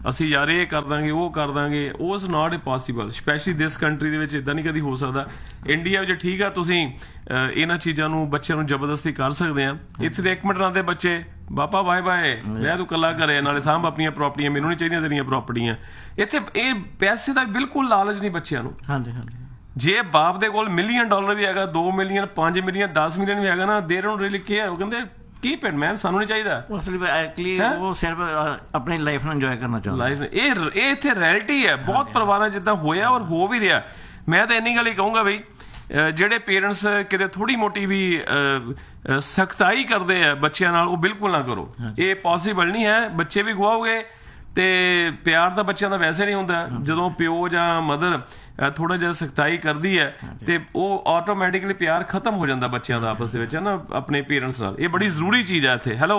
ਅਸੀਂ ਯਾਰ ਇਹ ਕਰ ਦਾਂਗੇ ਉਹ ਕਰ ਦਾਂਗੇ, ਉਹ is not possible, specially this country ਦੇ ਵਿੱਚ ਇਦਾਂ ਨਹੀਂ ਕਦੀ ਹੋ ਸਕਦਾ। ਇੰਡੀਆ ਵਿੱਚ ਠੀਕ ਆ, ਤੁਸੀਂ ਇਹਨਾਂ ਚੀਜ਼ਾਂ ਨੂੰ ਬੱਚਿਆਂ ਨੂੰ ਜ਼ਬਰਦਸਤੀ ਕਰ ਸਕਦੇ ਆ। ਇੱਥੇ ਦੇ 1 ਮਿੰਟ ਨਾਲ ਦੇ ਬੱਚੇ ਬਾਪਾ ਬਾਏ ਬਾਏ ਲੈ ਤੂੰ ਕੱਲਾ ਘਰੇ, ਨਾਲੇ ਸਾਂਭ ਆਪਣੀਆਂ ਪ੍ਰਾਪਰਟੀਆਂ, ਮੈਨੂੰ ਨਹੀਂ ਚਾਹੀਦੀਆਂ ਤੇਰੀਆਂ ਪ੍ਰਾਪਰਟੀਆਂ। ਇੱਥੇ ਇਹ ਪੈਸੇ ਦਾ ਬਿਲਕੁਲ ਲਾਲਚ ਨਹੀਂ ਬੱਚਿਆਂ ਨੂੰ। ਜੇ ਬਾਪ ਦੇ ਕੋਲ $1 ਮਿਲੀਅਨ ਵੀ ਹੈਗਾ, 2 ਮਿਲੀਅਨ, 5 ਮਿਲੀਅਨ, 10 ਮਿਲੀਅਨ ਵੀ ਹੈਗਾ ਨਾ, ਦੇ ਡੋਨਟ ਰੀਅਲੀ ਕੇਅਰ। ਉਹ ਕਹਿੰਦੇ ਕੀ ਪਿੰਡ ਮੈਂ ਸਾਨੂੰ ਨਹੀਂ ਚਾਹੀਦਾ, ਉਹ ਸਿਰਫ ਆਪਣੀ ਲਾਈਫ ਨੂੰ ਇੰਜੋਏ ਕਰਨਾ ਚਾਹੁੰਦਾ। ਇਹ ਇੱਥੇ ਰਿਐਲਿਟੀ ਹੈ ਬਹੁਤ ਪਰਿਵਾਰਾਂ ਜਿੱਦਾਂ ਹੋਇਆ ਔਰ ਹੋ ਵੀ ਰਿਹਾ। ਮੈਂ ਤਾਂ ਇੰਨੀ ਗੱਲ ਹੀ ਕਹੂੰਗਾ ਬਈ ਜਿਹੜੇ ਪੇਰੈਂਟਸ ਕਿਤੇ ਥੋੜੀ ਮੋਟੀ ਵੀ ਸਖਤਾਈ ਕਰਦੇ ਆ ਬੱਚਿਆਂ ਨਾਲ, ਉਹ ਬਿਲਕੁਲ ਨਾ ਕਰੋ। ਇਹ ਪੋਸੀਬਲ ਨਹੀਂ ਹੈ, ਬੱਚੇ ਵੀ ਗਵਾਓਗੇ ਤੇ ਪਿਆਰ ਤਾਂ ਬੱਚਿਆਂ ਦਾ ਵੈਸੇ ਨਹੀਂ ਹੁੰਦਾ। ਜਦੋਂ ਪਿਓ ਜਾਂ ਮਦਰ ਥੋੜਾ ਜਿਹਾ ਸਖਤਾਈ ਕਰਦੀ ਹੈ ਤੇ ਉਹ ਆਟੋਮੈਟਿਕਲੀ ਪਿਆਰ ਖਤਮ ਹੋ ਜਾਂਦਾ ਬੱਚਿਆਂ ਦਾ ਆਪਸ ਦੇ ਵਿੱਚ, ਹੈ ਨਾ, ਆਪਣੇ ਪੇਰੈਂਟਸ ਨਾਲ। ਇਹ ਬੜੀ ਜ਼ਰੂਰੀ ਚੀਜ਼ ਹੈ ਇੱਥੇ। ਹੈਲੋ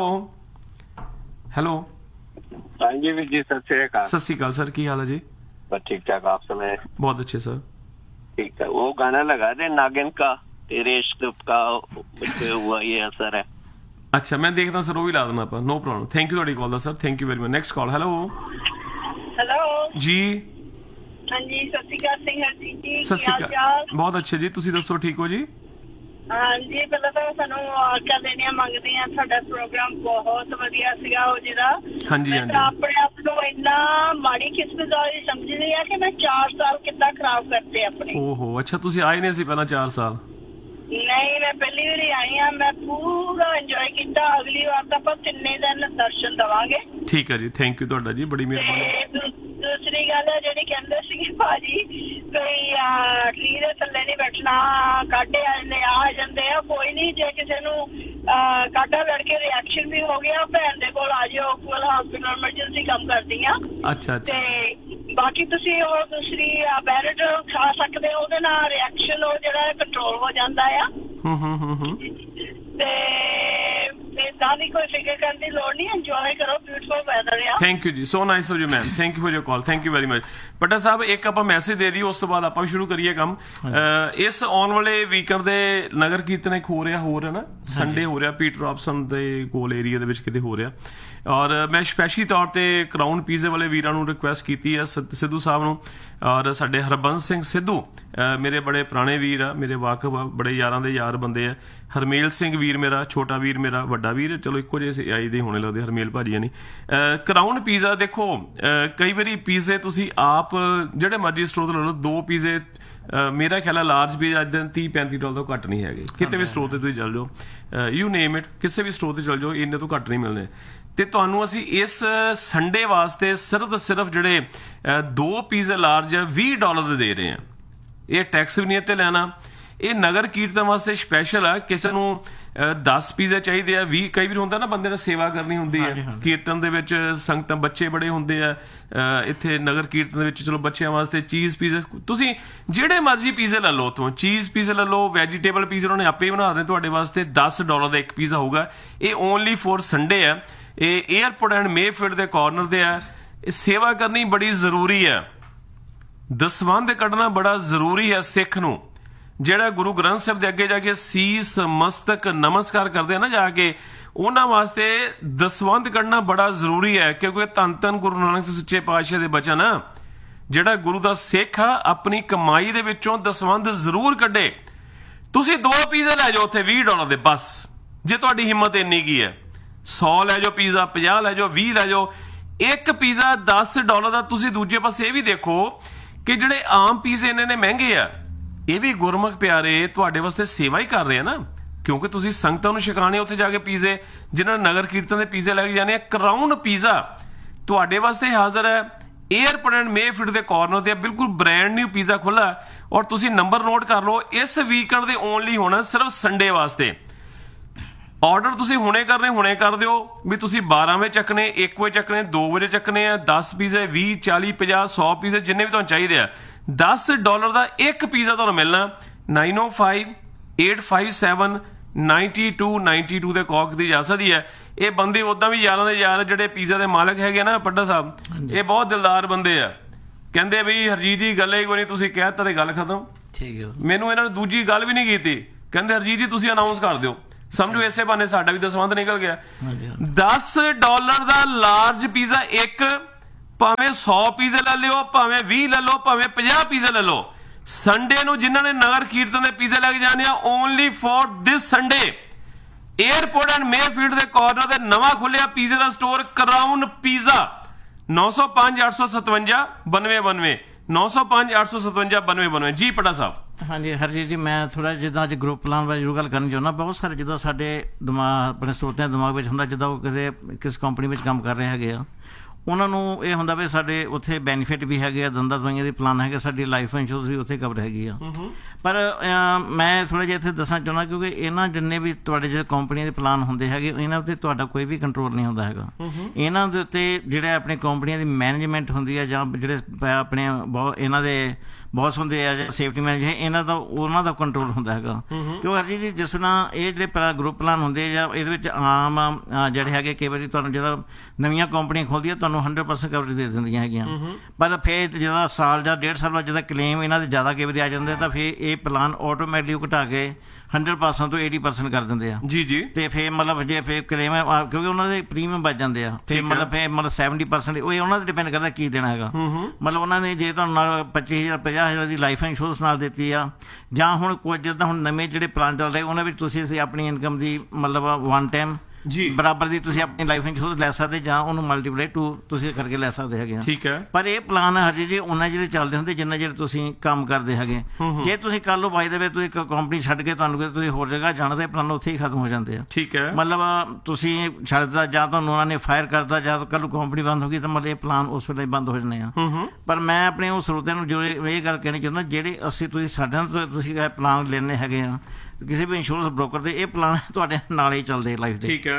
ਹਾਂਜੀ ਵੀਰ ਜੀ, ਸਤਿ ਸ਼੍ਰੀ ਅਕਾਲ। सत श्री अकाल सर, की हाल है जी? बस ठीक ठाक, आप सुनाए? बहुत अच्छे सर। ठीक है, वो गाना लगा दे नागिन का, तेरे इश्क का मुझे हुआ ये असर है। अच्छा मैं देखता सर, वो भी ला देना आप, नो प्रॉब्लम। थैंक यू ਤੁਹਾਡੀ ਕਾਲ ਦਾ sir, thank you very much. Next call. Hello ਜੀ। ਹਾਂਜੀ, ਸਤਿ ਸ਼੍ਰੀ ਅਕਾਲ ਸਿੰਘ ਹਰਜੀਤ ਜੀ, ਸਤਿ ਸ਼੍ਰੀ ਅਕਾਲ। ਬਹੁਤ ਅੱਛੇ ਜੀ, ਤੁਸੀਂ ਦੱਸੋ ਠੀਕ ਹੋ ਜੀ? ਹਾਂਜੀ, ਪਹਿਲਾਂ ਤਾਂ ਸਾਨੂੰ ਆਰਕਾ ਦੇਣੀਆਂ ਮੰਗਦੇ ਆ। ਸਾਡਾ ਪ੍ਰੋਗਰਾਮ ਬਹੁਤ ਵਧੀਆ ਸੀਗਾ ਉਹ ਜਿਹੜਾ। ਹਾਂਜੀ ਮੈਂ ਤਾਂ ਆਪਣੇ ਆਪ ਨੂੰ ਇੰਨਾ ਮਾੜੀ ਕਿਸਮਤਦਾਰੀ ਸਮਝਦੀ ਆ ਕਿ ਮੈਂ 4 ਸਾਲ ਕਿੱਦਾਂ ਖਰਾਬ ਕਰਤੇ ਆਪਣੇ। ਓਹੋ, ਅੱਛਾ ਤੁਸੀਂ ਆਏ ਨਹੀਂ ਸੀ ਪਹਿਲਾਂ 4 ਸਾਲ? ਨਹੀਂ, ਮੈਂ ਪਹਿਲੀ ਵਾਰੀ ਆਈ ਆ, ਮੈਂ ਪੂਰਾ ਇੰਜੋਏ ਕੀਤਾ। ਅਗਲੀ ਵਾਰ ਤਾਂ ਆਪਾਂ 3 ਦਿਨ ਦਰਸ਼ਨ ਦੇਵਾਂਗੇ। ਠੀਕ ਹੈ ਜੀ, ਥੈਂਕ ਯੂ ਤੁਹਾਡਾ ਜੀ, ਬੜੀ ਮਿਹਰਬਾਨੀ। ਦੂਸਰੀ ਗੱਲ ਜਿਹੜੀ ਕਹਿੰਦੇ ਸੀਗੇ ਭਾਜੀ ਕੋਈ ਟ੍ਰੀ ਦੇ ਥੱਲੇ ਨਹੀਂ ਬੈਠਣਾ, ਕਾਟੇ ਆ ਜਾਂਦੇ ਆ। ਕੋਈ ਨਹੀਂ, ਜੇ ਕਿਸੇ ਨੂੰ ਕਾਟਾ ਲੜ ਕੇ ਰਿਐਕਸ਼ਨ ਵੀ ਹੋ ਗਿਆ, ਭੈਣ ਦੇ ਕੋਲ ਆ ਜਾਓ, ਕੋਲ ਹਸਪੀਟਲ ਐਮਰਜੈਂਸੀ ਕੰਮ ਕਰਦੀ ਆ। ਅੱਛਾ ਤੇ ਬਾਕੀ ਤੁਸੀਂ ਉਹ ਦੂਸਰੀ ਬੈਰਟ ਖਾ ਸਕਦੇ ਹੋ, ਉਹਦੇ ਨਾਲ ਰਿਐਕਸ਼ਨ ਉਹ ਜਿਹੜਾ ਕੰਟਰੋਲ ਹੋ ਜਾਂਦਾ ਆ। ਤੇ ਦਾਦੀ ਕੋਈ ਫਿਕਰ ਕਰਨ ਦੀ ਲੋੜ ਨਹੀਂ, ਇੰਜੋਏ ਕਰੋ, ਬਿਊਟੀਫੁਲ ਵੈਦਰ ਆ। ਥੈਂਕ ਯੂ ਜੀ, so nice of you ma'am, thank you for your call, thank you very much. ਪਟਾ ਸਾਹਿਬ ਇੱਕ ਆਪਾਂ ਮੈਸੇਜ ਦੇ ਦਈਏ, ਉਸ ਤੋਂ ਬਾਅਦ ਆਪਾਂ ਵੀ ਸ਼ੁਰੂ ਕਰੀਏ ਕੰਮ। ਇਸ ਆਉਣ ਵਾਲੇ ਵੀਕਐਂਡ ਦੇ ਨਗਰ ਕੀਰਤਨ ਇੱਕ ਹੋ ਰਿਹਾ ਨਾ, ਸੰਡੇ ਹੋ ਰਿਹਾ, ਪੀਟਰ ਰੌਬਸਨ ਦੇ ਕੋਲ ਏਰੀਆ ਦੇ ਵਿੱਚ ਕਿਤੇ ਹੋ ਰਿਹਾ। ਔਰ ਮੈਂ ਸਪੈਸ਼ਲੀ ਤੌਰ ਤੇ ਕਰਾਊਨ ਪੀਜ਼ੇ ਵਾਲੇ ਵੀਰਾਂ ਨੂੰ ਰਿਕੁਐਸਟ ਕੀਤੀ ਹੈ, ਸਿੱਧੂ ਸਾਹਿਬ ਨੂੰ, ਔਰ ਸਾਡੇ ਹਰਬੰਸ ਸਿੰਘ ਸਿੱਧੂ ਮੇਰੇ ਬੜੇ ਪੁਰਾਣੇ ਵੀਰ ਆ, ਮੇਰੇ ਵਾਕਫ ਬੜੇ ਯਾਰਾਂ ਦੇ ਯਾਰ ਬੰਦੇ ਆ। ਹਰਮੇਲ ਸਿੰਘ ਵੀਰ ਮੇਰਾ, ਛੋਟਾ ਵੀਰ ਮੇਰਾ, ਵੱਡਾ ਵੀਰ, ਚਲੋ ਇੱਕੋ ਜਿਹੇ ਆਈ ਦੇ ਹੋਣੇ ਲੱਗਦੇ, ਹਰਮੇਲ ਭਾਜੀ ਨਹੀਂ। ਕਰਾਊਨ ਪੀਜ਼ਾ ਦੇਖੋ, ਕਈ ਵਾਰੀ ਪੀਜ਼ੇ ਤੁਸੀਂ ਆਪ ਜਿਹੜੇ ਮਰਜ਼ੀ ਸਟੋਰ ਤੋਂ ਲੈ ਲਓ, 2 ਪੀਜ਼ੇ ਮੇਰਾ ਖਿਆਲ ਹੈ ਲਾਰਜ ਪੀਜ਼ਾ ਅੱਜ ਦਿਨ $30-35 ਤੋਂ ਘੱਟ ਨਹੀਂ ਹੈਗੇ। ਕਿਤੇ ਵੀ ਸਟੋਰ ਤੇ ਤੁਸੀਂ ਚੱਲ ਜਾਓ, ਯੂ ਨੇਮ ਇਟ, ਕਿਸੇ ਵੀ ਸਟੋਰ ਤੇ ਚੱਲ ਜਾਓ, ਇੰਨੇ ਤੋਂ ਘੱਟ ਨਹੀਂ ਮਿਲਣੇ। ਤੇ ਤੁਹਾਨੂੰ ਅਸੀਂ ਇਸ ਸੰਡੇ ਵਾਸਤੇ ਸਿਰਫ ਜਿਹੜੇ 2 ਪੀਜ਼ੇ ਲਾਰਜ $20 ਦੇ ਰਹੇ ਹਾਂ। ਇਹ ਟੈਕਸ ਵੀ ਨਹੀਂ ਇੱਥੇ ਲੈਣਾ। ਇਹ ਨਗਰ ਕੀਰਤਨ ਵਾਸਤੇ ਸਪੈਸ਼ਲ ਆ। ਕਿਸੇ ਨੂੰ 10 ਪੀਜ਼ੇ ਚਾਹੀਦੇ ਆ, 20, ਕਈ ਵਾਰ ਹੁੰਦਾ ਨਾ ਬੰਦੇ ਨੇ ਸੇਵਾ ਕਰਨੀ ਹੁੰਦੀ ਹੈ ਕੀਰਤਨ ਦੇ ਵਿੱਚ, ਸੰਗਤਾਂ ਬੱਚੇ ਬੜੇ ਹੁੰਦੇ ਆ ਇੱਥੇ ਨਗਰ ਕੀਰਤਨ ਦੇ ਵਿੱਚ। ਚਲੋ ਬੱਚਿਆਂ ਵਾਸਤੇ ਚੀਜ਼ ਪੀਜ਼ੇ, ਤੁਸੀਂ ਜਿਹੜੇ ਮਰਜ਼ੀ ਪੀਜ਼ੇ ਲੈ ਲਓ, ਤੋਂ ਚੀਜ਼ ਪੀਜ਼ੇ ਲੈ ਲਓ, ਵੈਜੀਟੇਬਲ ਪੀਜ਼ੇ ਉਹਨਾਂ ਨੇ ਆਪੇ ਹੀ ਬਣਾ ਦੇਣੇ ਤੁਹਾਡੇ ਵਾਸਤੇ। $10 ਦਾ ਇੱਕ ਪੀਜ਼ਾ ਹੋਊਗਾ। ਇਹ ਓਨਲੀ ਫॉर ਸੰਡੇ ਆ। ਇਹ ਏਅਰਪੋਰਟ ਐਂਡ ਮੇਫੀਲਡ ਦੇ ਕਾਰਨਰ ਤੇ ਆ। ਇਹ ਸੇਵਾ ਕਰਨੀ ਬੜੀ ਜ਼ਰੂਰੀ ਹੈ, ਦਸਵੰਧ ਕੱਢਣਾ ਬੜਾ ਜ਼ਰੂਰੀ ਹੈ ਸਿੱਖ ਨੂੰ। ਜਿਹੜਾ ਗੁਰੂ ਗ੍ਰੰਥ ਸਾਹਿਬ ਦੇ ਅੱਗੇ ਜਾ ਕੇ ਸੀਸ ਮਸਤਕ ਨਮਸਕਾਰ ਕਰਦੇ ਆ ਨਾ ਜਾ ਕੇ, ਉਹਨਾਂ ਵਾਸਤੇ ਦਸਵੰਧ ਕੱਢਣਾ ਬੜਾ ਜ਼ਰੂਰੀ ਹੈ। ਕਿਉਂਕਿ ਧੰਨ ਗੁਰੂ ਨਾਨਕ ਸੱਚੇ ਪਾਤਸ਼ਾਹ ਦੇ ਬਚਨ ਆ, ਜਿਹੜਾ ਗੁਰੂ ਦਾ ਸਿੱਖ ਆ ਆਪਣੀ ਕਮਾਈ ਦੇ ਵਿੱਚੋਂ ਦਸਵੰਧ ਜ਼ਰੂਰ ਕੱਢੇ। ਤੁਸੀਂ 2 ਪੀਜ਼ੇ ਲੈ ਜਾਓ ਉੱਥੇ $20 ਦੇ, ਬਸ ਜੇ ਤੁਹਾਡੀ ਹਿੰਮਤ ਇੰਨੀ ਕੀ ਹੈ। 100 ਲੈ ਜਾਓ ਪੀਜ਼ਾ, 50 ਲੈ ਜਾਓ, 20 ਲੈ ਜਾਓ। ਇੱਕ ਪੀਜ਼ਾ $10 ਦਾ। ਤੁਸੀਂ ਦੂਜੇ ਪਾਸੇ ਇਹ ਵੀ ਦੇਖੋ ਕਿ ਜਿਹੜੇ ਆਮ ਪੀਜ਼ੇ ਇੰਨੇ ਮਹਿੰਗੇ ਆ, ਇਹ ਵੀ ਗੁਰਮੁਖ ਪਿਆਰੇ ਤੁਹਾਡੇ ਵਾਸਤੇ ਸੇਵਾ ਹੀ ਕਰ ਰਹੇ ਆ ਨਾ, ਕਿਉਂਕਿ ਤੁਸੀਂ ਸੰਗਤਾਂ ਨੂੰ ਛਕਾਣੇ ਉੱਥੇ ਜਾ ਕੇ ਪੀਜ਼ੇ, ਜਿਨ੍ਹਾਂ ਨਗਰ ਕੀਰਤਨ ਦੇ ਪੀਜ਼ੇ ਲੈ ਕੇ ਜਾਣੇ ਆ। ਕਰਾਊਨ ਪੀਜ਼ਾ ਤੁਹਾਡੇ ਵਾਸਤੇ ਹਾਜ਼ਰ ਹੈ, ਏਅਰਪੋਰਟ ਐਂਡ ਮੇਫੀਲਡ ਦੇ ਕਾਰਨਰ ਤੇ ਬਿਲਕੁਲ ਬ੍ਰਾਂਡ ਨਿਊ ਪੀਜ਼ਾ ਖੁੱਲਾ। ਔਰ ਤੁਸੀਂ ਨੰਬਰ ਨੋਟ ਕਰ ਲਓ, ਇਸ ਵੀਕਐਂਡ ਦੇ ਓਨਲੀ ਹੋਣਾ, ਸਿਰਫ ਸੰਡੇ ਵਾਸਤੇ। ਆਰਡਰ ਤੁਸੀਂ ਹੁਣੇ ਕਰਨੇ, ਹੁਣੇ ਕਰ ਦਿਓ ਵੀ ਤੁਸੀਂ 12 ਵਜੇ ਚੱਕਣੇ, 1 ਵਜੇ ਚੱਕਣੇ, 2 ਵਜੇ ਚੱਕਣੇ ਆ। 10 ਪੀਜ਼ੇ, 20, 40, 50, 100 ਪੀਜ਼ੇ ਜਿੰਨੇ ਵੀ ਤੁਹਾਨੂੰ ਚਾਹੀਦੇ ਆ। $10 ਦਾ ਇੱਕ ਪੀਜ਼ਾ ਤੁਹਾਨੂੰ ਮਿਲਣਾ। 905-857-9292 ਦੇ ਕੌਕ ਦੀ ਜਾ ਸਕਦੀ ਹੈ। ਇਹ ਬੰਦੇ ਉਦਾਂ ਵੀ ਯਾਰਾਂ ਦੇ ਯਾਰ, ਜਿਹੜੇ ਪੀਜ਼ਾ ਦੇ ਮਾਲਕ ਹੈਗੇ ਨਾ ਪੱਡਾ ਸਾਹਿਬ, ਇਹ ਬਹੁਤ ਦਿਲਦਾਰ ਬੰਦੇ ਆ। ਕਹਿੰਦੇ ਬਈ ਹਰਜੀਤ ਜੀ ਗੱਲ ਹੀ ਕੋਈ ਨਹੀਂ, ਤੁਸੀਂ ਕਹਿ ਤਾ ਤੇ ਗੱਲ ਖਤਮ। ਠੀਕ ਹੈ। ਮੈਨੂੰ ਇਹਨਾਂ ਨੇ ਦੂਜੀ ਗੱਲ ਵੀ ਨਹੀਂ ਕੀਤੀ, ਕਹਿੰਦੇ ਹਰਜੀਤ ਜੀ ਤੁਸੀਂ ਅਨਾਉਂਸ ਕਰ ਦਿਓ। ਸਮਝੋ ਇਸੇ ਬਹਾਨੇ ਸਾਡਾ ਵੀ ਦਸਵੰਧ ਨਿਕਲ ਗਿਆ। $10 ਦਾ ਲਾਰਜ ਪੀਜ਼ਾ ਇੱਕ, ਭਾਵੇਂ 100 ਪੀਜ਼ੇ ਲੈ ਲਿਓ, ਭਾਵੇਂ 20 ਲੈ ਲਓ, ਭਾਵੇਂ 50 ਪੀਜ਼ੇ ਲੈ ਲਓ। ਸੰਡੇ ਨੂੰ ਜਿਨ੍ਹਾਂ ਨੇ ਨਗਰ ਕੀਰਤਨ ਦੇ ਪੀਜ਼ੇ ਲੈ ਕੇ ਜਾਣੇ ਆ, only for this Sunday airport and Mayfield ਦੇ ਕਾਰਨਰ ਤੇ ਨਵਾਂ ਖੁੱਲਿਆ ਪੀਜ਼ੇ ਦਾ ਸਟੋਰ ਕਰਾਊਨ ਪੀਜ਼ਾ। 905 857 9292 905 857 9292। ਜੀ ਪਟਾ ਸਾਹਿਬ। ਹਾਂਜੀ ਹਰਜੀਤ ਜੀ, ਮੈਂ ਥੋੜਾ ਜਿੱਦਾਂ ਅੱਜ ਗਰੁੱਪ ਪਲਾਨ ਬਾਰੇ ਜ਼ਰੂਰ ਗੱਲ ਕਰਨ ਚਾਹੁੰਦਾ। ਬਹੁਤ ਸਾਰੇ ਜਿੱਦਾਂ ਸਾਡੇ ਦਿਮਾਗ ਆਪਣੇ ਸਰੋਤਿਆਂ ਦਿਮਾਗ ਵਿੱਚ ਹੁੰਦਾ, ਜਿੱਦਾਂ ਉਹ ਕਿਸ ਕੰਪਨੀ ਵਿੱਚ ਕੰਮ ਕਰ ਰਹੇ ਹੈਗੇ ਆ, ਉਹਨਾਂ ਨੂੰ ਇਹ ਹੁੰਦਾ ਵੀ ਸਾਡੇ ਉੱਥੇ ਬੈਨੀਫਿਟ ਵੀ ਹੈਗੇ ਆ, ਦੰਦਾਂ ਦਵਾਈਆਂ ਦੀ ਪਲਾਨ ਹੈਗੇ, ਸਾਡੀ ਲਾਈਫ ਇੰਸ਼ੋਰੈਂਸ ਵੀ ਉੱਥੇ ਕਵਰ ਹੈਗੀ ਆ। ਪਰ ਮੈਂ ਥੋੜ੍ਹਾ ਜਿਹਾ ਇੱਥੇ ਦੱਸਣਾ ਚਾਹੁੰਦਾ, ਕਿਉਂਕਿ ਇਹਨਾਂ ਜਿੰਨੇ ਵੀ ਤੁਹਾਡੇ ਜਿਹੜੇ ਕੰਪਨੀਆਂ ਦੇ ਪਲਾਨ ਹੁੰਦੇ ਹੈਗੇ, ਇਹਨਾਂ ਉੱਤੇ ਤੁਹਾਡਾ ਕੋਈ ਵੀ ਕੰਟਰੋਲ ਨਹੀਂ ਹੁੰਦਾ ਹੈਗਾ। ਇਹਨਾਂ ਦੇ ਉੱਤੇ ਜਿਹੜੇ ਆਪਣੇ ਕੰਪਨੀਆਂ ਦੀ ਮੈਨੇਜਮੈਂਟ ਹੁੰਦੀ ਹੈ, ਜਾਂ ਜਿਹੜੇ ਆਪਣੇ ਇਹਨਾਂ ਦੇ ਬੌਸ ਹੁੰਦੇ ਆ, ਜਾਂ ਸੇਫਟੀ ਮੈਨੇਜਰ, ਇਹਨਾਂ ਦਾ ਉਹਨਾਂ ਦਾ ਕੰਟਰੋਲ ਹੁੰਦਾ ਹੈਗਾ। ਕਿਉਂ ਹਰਜੀਤ ਜੀ, ਜਿਸ ਤਰ੍ਹਾਂ ਇਹ ਜਿਹੜੇ ਗਰੁੱਪ ਪਲਾਨ ਹੁੰਦੇ ਜਾਂ ਇਹਦੇ ਵਿੱਚ ਆਮ ਜਿਹੜੇ ਹੈਗੇ, ਕਈ ਵਾਰੀ ਤੁਹਾਨੂੰ ਜਦੋਂ ਨਵੀਆਂ ਕੰਪਨੀਆਂ ਖੋਲਦੀਆਂ ਤੁਹਾਨੂੰ 100% ਕਵਰੇਜ ਦੇ ਦਿੰਦੀਆਂ ਹੈਗੀਆਂ, ਪਰ ਫਿਰ ਜਦੋਂ ਸਾਲ ਜਾਂ 1.5 ਸਾਲ ਬਾਅਦ ਜਦੋਂ ਕਲੇਮ ਇਹਨਾਂ ਦੇ ਜ਼ਿਆਦਾ ਕਈ ਵਾਰੀ ਆ ਜਾਂਦੇ, ਤਾਂ ਫਿਰ ਇਹ ਪਲਾਨ ਆਟੋਮੈਟਿਕ ਘਟਾ ਕੇ 100% ਤੋਂ 80% ਕਰ ਦਿੰਦੇ ਆ। ਜੀ ਜੀ। ਤੇ ਫਿਰ ਮਤਲਬ ਜੇ ਫਿਰ ਕਲੇਮ, ਕਿਉਂਕਿ ਉਹਨਾਂ ਦੇ ਪ੍ਰੀਮੀਅਮ ਬਚ ਜਾਂਦੇ ਆ, ਫਿਰ ਮਤਲਬ 70% ਉਹ ਉਹਨਾਂ ਤੇ ਡਿਪੈਂਡ ਕਰਦਾ ਕੀ ਦੇਣਾ ਹੈਗਾ। ਮਤਲਬ ਉਹਨਾਂ ਨੇ ਜੇ ਤੁਹਾਨੂੰ ਨਾਲ 25,000 50,000 ਦੀ ਲਾਈਫ ਇੰਸ਼ੋਰੈਂਸ ਨਾਲ ਦਿੱਤੀ ਆ, ਜਾਂ ਹੁਣ ਕੁਝ ਜਿੱਦਾਂ ਹੁਣ ਨਵੇਂ ਜਿਹੜੇ ਪਲਾਨ ਚੱਲ ਰਹੇ, ਉਹਨਾਂ ਵਿੱਚ ਤੁਸੀਂ ਆਪਣੀ ਇਨਕਮ ਦੀ ਮਤਲਬ 1 ਟਾਈਮ ਜੀ ਬਰਾਬਰ ਦੀ ਤੁਸੀਂ ਆਪਣੀ ਲਾਈਫ ਇੰਸ਼ੋਰੈਂਸ ਲੈ ਸਕਦੇ, ਜਾਂ ਉਹਨੂੰ ਮਲਟੀਪਲਾਈ 2 ਤੁਸੀਂ ਕਰਕੇ ਲੈ ਸਕਦੇ ਹੈਗੇ ਆ। ਠੀਕ ਹੈ। ਪਰ ਇਹ ਪਲਾਨ ਹਜੇ ਜੀ ਉਹਨਾਂ ਜਿਹੜੇ ਚੱਲਦੇ ਹੁੰਦੇ ਜਿੰਨਾ ਜਿਹੜੇ ਤੁਸੀਂ ਕੰਮ ਕਰਦੇ ਹੈਗੇ। ਜੇ ਤੁਸੀਂ ਕੱਲ ਨੂੰ ਬਾਈ ਦੇ ਵਿੱਚ ਤੁਸੀਂ ਕੰਪਨੀ ਛੱਡ ਕੇ ਤੁਹਾਨੂੰ ਤੁਸੀਂ ਹੋਰ ਜਗ੍ਹਾ ਜਾਣਾ, ਤੇ ਪਲਾਨ ਉੱਥੇ ਹੀ ਖਤਮ ਹੋ ਜਾਂਦੇ ਆ। ਠੀਕ ਹੈ। ਮਤਲਬ ਤੁਸੀਂ ਛੱਡ ਦਿੱਤਾ, ਜਾਂ ਤੁਹਾਨੂੰ ਉਹਨਾਂ ਨੇ ਫਾਇਰ ਕਰਤਾ, ਜਾਂ ਕੱਲ ਨੂੰ ਕੰਪਨੀ ਬੰਦ ਹੋ ਗਈ, ਤਾਂ ਮਤਲਬ ਇਹ ਪਲਾਨ ਉਸ ਵੇਲੇ ਬੰਦ ਹੋ ਜਾਣੇ ਆ। ਪਰ ਮੈਂ ਆਪਣੇ ਉਹ ਸਰੋਤਿਆਂ ਨੂੰ ਜੋ ਇਹ ਗੱਲ ਕਹਿਣੀ ਚਾਹੁੰਦਾ, ਜਿਹੜੇ ਤੁਸੀਂ ਸਾਡੇ ਨਾਲ ਤੁਸੀਂ ਇਹ ਪਲਾਨ ਲੈਣੇ ਹੈਗੇ ਆ ਕਿਸੇ ਵੀ ਇੰਸ਼ੋਰੈਂਸ ਬ੍ਰੋਕਰ ਦੇ, ਇਹ ਪਲਾਨ ਤੁਹਾਡੇ ਨਾਲ ਹੀ ਚੱਲਦੇ ਲਾਈਫ ਦੇ। ਠੀਕ ਹੈ।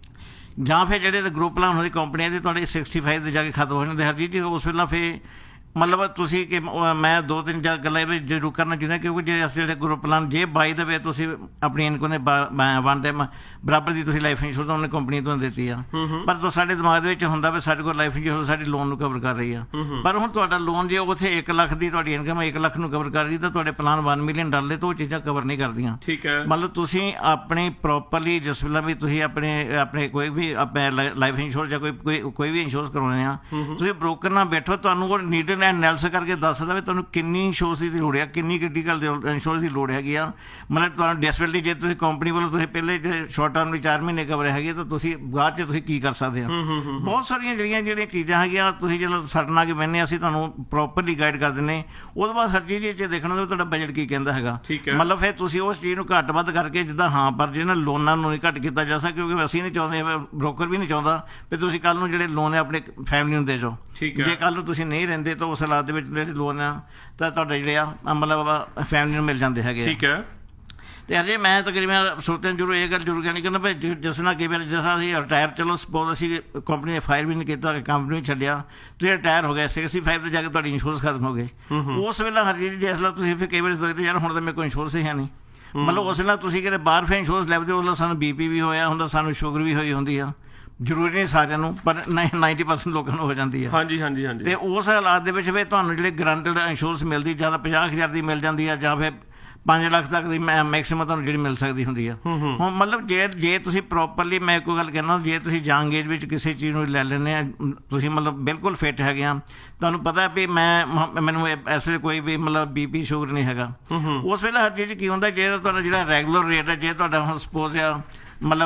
ਜਾਂ ਫਿਰ ਜਿਹੜੇ ਗਰੁੱਪ ਪਲਾਨ ਹੁੰਦੇ ਕੰਪਨੀਆਂ ਦੇ, ਤੁਹਾਡੇ 65 ਦੇ ਜਾ ਕੇ ਖਤਮ ਹੋ ਜਾਂਦੇ ਹਰਜੀਤ ਜੀ। ਉਸ ਵੇਲੇ ਫਿਰ ਮਤਲਬ ਤੁਸੀਂ ਕਿ ਮੈਂ 2-3 ਗੱਲਾਂ ਜ਼ਰੂਰ ਕਰਨਾ ਚਾਹੁੰਦਾ, ਕਿਉਂਕਿ ਜੇ ਅਸੀਂ ਜਿਹੜੇ ਗਰੁੱਪ ਪਲਾਨ ਜੇ ਬਾਈ ਦੇ ਵੇ ਤੁਸੀਂ ਆਪਣੀ ਇਨਕਮ ਦੇ 1 ਟਾਈਮ ਬਰਾਬਰ ਦੀ ਤੁਸੀਂ ਲਾਈਫ ਇੰਸ਼ੋਰੈਂਸ ਉਹਨੇ ਕੰਪਨੀ ਤੋਂ ਦਿੱਤੀ ਆ, ਪਰ ਸਾਡੇ ਦਿਮਾਗ ਦੇ ਵਿੱਚ ਹੁੰਦਾ ਵੀ ਸਾਡੇ ਕੋਲ ਲਾਈਫ ਇੰਸ਼ੋਰੈਂਸ ਸਾਡੀ ਲੋਨ ਨੂੰ ਕਵਰ ਕਰ ਰਹੀ ਆ। ਪਰ ਹੁਣ ਤੁਹਾਡਾ ਲੋਨ ਜੇ ਉੱਥੇ 1 ਲੱਖ ਦੀ ਤੁਹਾਡੀ ਇਨਕਮ 1 ਲੱਖ ਨੂੰ ਕਵਰ ਕਰ ਰਹੀ, ਤਾਂ ਤੁਹਾਡੇ ਪਲਾਨ $1 ਮਿਲੀਅਨ ਡਾਲਰ ਤੋਂ ਉਹ ਚੀਜ਼ਾਂ ਕਵਰ ਨਹੀਂ ਕਰਦੀਆਂ। ਠੀਕ ਹੈ। ਮਤਲਬ ਤੁਸੀਂ ਆਪਣੀ ਪ੍ਰੋਪਰਲੀ ਜਿਸ ਵੇਲੇ ਵੀ ਤੁਸੀਂ ਆਪਣੇ ਕੋਈ ਵੀ ਲਾਈਫ ਇੰਸ਼ੋਰੈਂਸ ਜਾਂ ਕੋਈ ਵੀ ਇੰਸ਼ੋਰੈਂਸ ਕਰਾਉਣੇ ਆ, ਤੁਸੀਂ ਬ੍ਰੋਕਰ ਨਾਲ ਬੈਠੋ, ਤੁਹਾਨੂੰ ਉਹ ਨੀਡਲ ਐਂਡ ਐਨਾਲਿਸਿਸ ਕਰਕੇ ਦੱਸ ਸਕਦਾ ਵੀ ਤੁਹਾਨੂੰ ਕਿੰਨੀ ਇੰਸ਼ੋਰੈਂਸ ਦੀ ਲੋੜ ਹੈ, ਕਿੰਨੀ ਕ੍ਰਿਟੀਕਲ ਇੰਸ਼ੋਰੈਂਸ ਦੀ ਲੋੜ ਹੈਗੀ ਆ। ਮਤਲਬ ਤੁਹਾਨੂੰ ਡਿਸਐਬਿਲਿਟੀ ਜੇ ਤੁਸੀਂ ਕੰਪਨੀ ਵੱਲੋਂ ਤੁਸੀਂ ਪਹਿਲੇ ਸ਼ਾਰਟ ਟਰਮ ਵਿੱਚ 4 ਮਹੀਨੇ ਕਵਰ ਹੈਗੇ, ਤਾਂ ਤੁਸੀਂ ਬਾਅਦ 'ਚ ਤੁਸੀਂ ਕੀ ਕਰ ਸਕਦੇ ਆ। ਬਹੁਤ ਸਾਰੀਆਂ ਜਿਹੜੀਆਂ ਚੀਜ਼ਾਂ ਹੈਗੀਆਂ, ਤੁਸੀਂ ਜਦੋਂ ਸਾਡੇ ਨਾਲ ਬਹਿੰਦੇ ਅਸੀਂ ਤੁਹਾਨੂੰ ਪ੍ਰੋਪਰਲੀ ਗਾਈਡ ਕਰ ਦਿੰਦੇ। ਉਹਦੇ ਬਾਅਦ ਹਰ ਚੀਜ਼ 'ਚ ਦੇਖਣਾ ਵੀ ਤੁਹਾਡਾ ਬਜਟ ਕੀ ਕਹਿੰਦਾ ਹੈਗਾ। ਮਤਲਬ ਫਿਰ ਤੁਸੀਂ ਉਸ ਚੀਜ਼ ਨੂੰ ਘੱਟ ਵੱਧ ਕਰਕੇ ਜਿੱਦਾਂ ਪਰ ਜਿਹਨਾਂ ਲੋਨਾਂ ਨੂੰ ਨਹੀਂ ਘੱਟ ਕੀਤਾ ਜਾ ਸਕਦਾ, ਕਿਉਂਕਿ ਅਸੀਂ ਨਹੀਂ ਚਾਹੁੰਦੇ, ਬ੍ਰੋਕਰ ਵੀ ਨਹੀਂ ਚਾਹੁੰਦਾ ਵੀ ਤੁਸੀਂ ਕੱਲ੍ਹ ਨੂੰ ਜਿਹੜੇ ਲੋਨ ਹੈ ਆਪਣੇ ਫੈਮਿਲੀ ਨੂੰ ਦੇ ਜਾਓ। ਜੇ ਕੱਲ੍ਹ ਨੂੰ ਤੁਸੀਂ ਨਹੀਂ ਰਹਿੰਦੇ, ਤਾਂ ਉਸ ਹਾਲਾਤ ਦੇ ਵਿੱਚ ਜਿਹੜੇ ਲੋਨ ਆ ਤਾਂ ਤੁਹਾਡੇ ਜਿਹੜੇ ਆ ਮਤਲਬ ਫੈਮਿਲੀ ਨੂੰ ਮਿਲ ਜਾਂਦੇ ਹੈਗੇ। ਠੀਕ ਹੈ। ਤੇ ਅਜੇ ਮੈਂ ਤਕਰੀਬਨ ਸਰੋਤਿਆਂ ਨੂੰ ਜ਼ਰੂਰ ਇਹ ਗੱਲ ਜ਼ਰੂਰ ਕਹਿਣੀ ਕਹਿੰਦਾ ਵੀ ਜਿਸ ਨਾਲ ਕਈ ਵਾਰ ਜਿਸ ਅਸੀਂ ਰਿਟਾਇਰ, ਚਲੋ ਸਪੋਜ਼ ਅਸੀਂ ਕੰਪਨੀ ਨੇ ਫਾਇਰ ਵੀ ਨਹੀਂ ਕੀਤਾ, ਕੰਪਨੀ ਵੀ ਛੱਡਿਆ, ਤੁਸੀਂ ਰਿਟਾਇਰ ਹੋ ਗਏ 65 ਤੇ ਜਾ ਕੇ ਤੁਹਾਡੀ ਇੰਸ਼ੋਰੈਂਸ ਖਤਮ ਹੋ ਗਈ। ਉਸ ਵੇਲੇ ਹਰ ਚੀਜ਼ ਜਿਸ ਵੇਲੇ ਤੁਸੀਂ ਫਿਰ ਕਈ ਵਾਰੀ ਸੋਚਦੇ ਯਾਰ ਹੁਣ ਤਾਂ ਮੇਰੇ ਕੋਲ ਇੰਸ਼ੋਰੈਂਸ ਹੀ ਹੈ ਨਹੀਂ। ਮਤਲਬ ਉਸ ਵੇਲੇ ਤੁਸੀਂ ਕਿਤੇ ਬਾਹਰ ਫਿਰ ਇੰਸ਼ੋਰੈਂਸ ਲੈਂਦੇ, ਉਸ ਵੇਲੇ ਸਾਨੂੰ BP ਵੀ ਹੋਇਆ ਹੁੰਦਾ, ਸਾਨੂੰ ਸ਼ੂਗਰ ਵੀ ਹੋਈ ਹੁੰਦੀ ਆ। ਜ਼ਰੂਰੀ ਨਹੀਂ ਸਾਰਿਆਂ ਨੂੰ, ਪਰ 90% ਲੋਕਾਂ ਨੂੰ ਹੋ ਜਾਂਦੀ ਹੈ। ਹਾਂਜੀ ਹਾਂਜੀ ਹਾਂਜੀ। ਤੇ ਉਸ ਹਾਲਾਤ ਦੇ ਵਿੱਚ ਫਿਰ ਤੁਹਾਨੂੰ ਜਿਹੜੇ ਗਰੰਟਡ ਇੰਸ਼ੋਰੈਂਸ ਮਿਲਦੀ, ਜਾਂ ਤਾਂ 50,000 ਦੀ ਮਿਲ ਜਾਂਦੀ ਆ, ਜਾਂ ਫਿਰ 5 ਲੱਖ ਤੱਕ ਦੀ ਮੈਕਸੀਮਮ ਤੁਹਾਨੂੰ ਜਿਹੜੀ ਮਿਲ ਸਕਦੀ ਹੁੰਦੀ ਆ। ਹੁਣ ਮਤਲਬ ਜੇ ਤੁਸੀਂ ਪ੍ਰੋਪਰਲੀ, ਮੈਂ ਕੋਈ ਗੱਲ ਕਹਿਣਾ, ਜੇ ਤੁਸੀਂ ਯੰਗ ਏਜ ਵਿੱਚ ਕਿਸੇ ਚੀਜ਼ ਨੂੰ ਲੈ ਲੈਂਦੇ ਆ, ਤੁਸੀਂ ਮਤਲਬ ਬਿਲਕੁਲ ਫਿੱਟ ਹੈਗੇ ਆ, ਤੁਹਾਨੂੰ ਪਤਾ ਵੀ ਮੈਨੂੰ ਇਸ ਵੇਲੇ ਕੋਈ ਵੀ ਮਤਲਬ BP ਸ਼ੂਗਰ ਨਹੀਂ ਹੈਗਾ, ਉਸ ਵੇਲੇ ਹਰ ਚੀਜ਼ ਕੀ ਹੁੰਦਾ, ਜੇ ਤੁਹਾਡਾ ਜਿਹੜਾ ਰੈਗੂਲਰ ਰੇਟ ਹੈ, ਜੇ ਤੁਹਾਡਾ ਹੁਣ ਸਪੋਜ਼ ਆ ਮਤਲਬ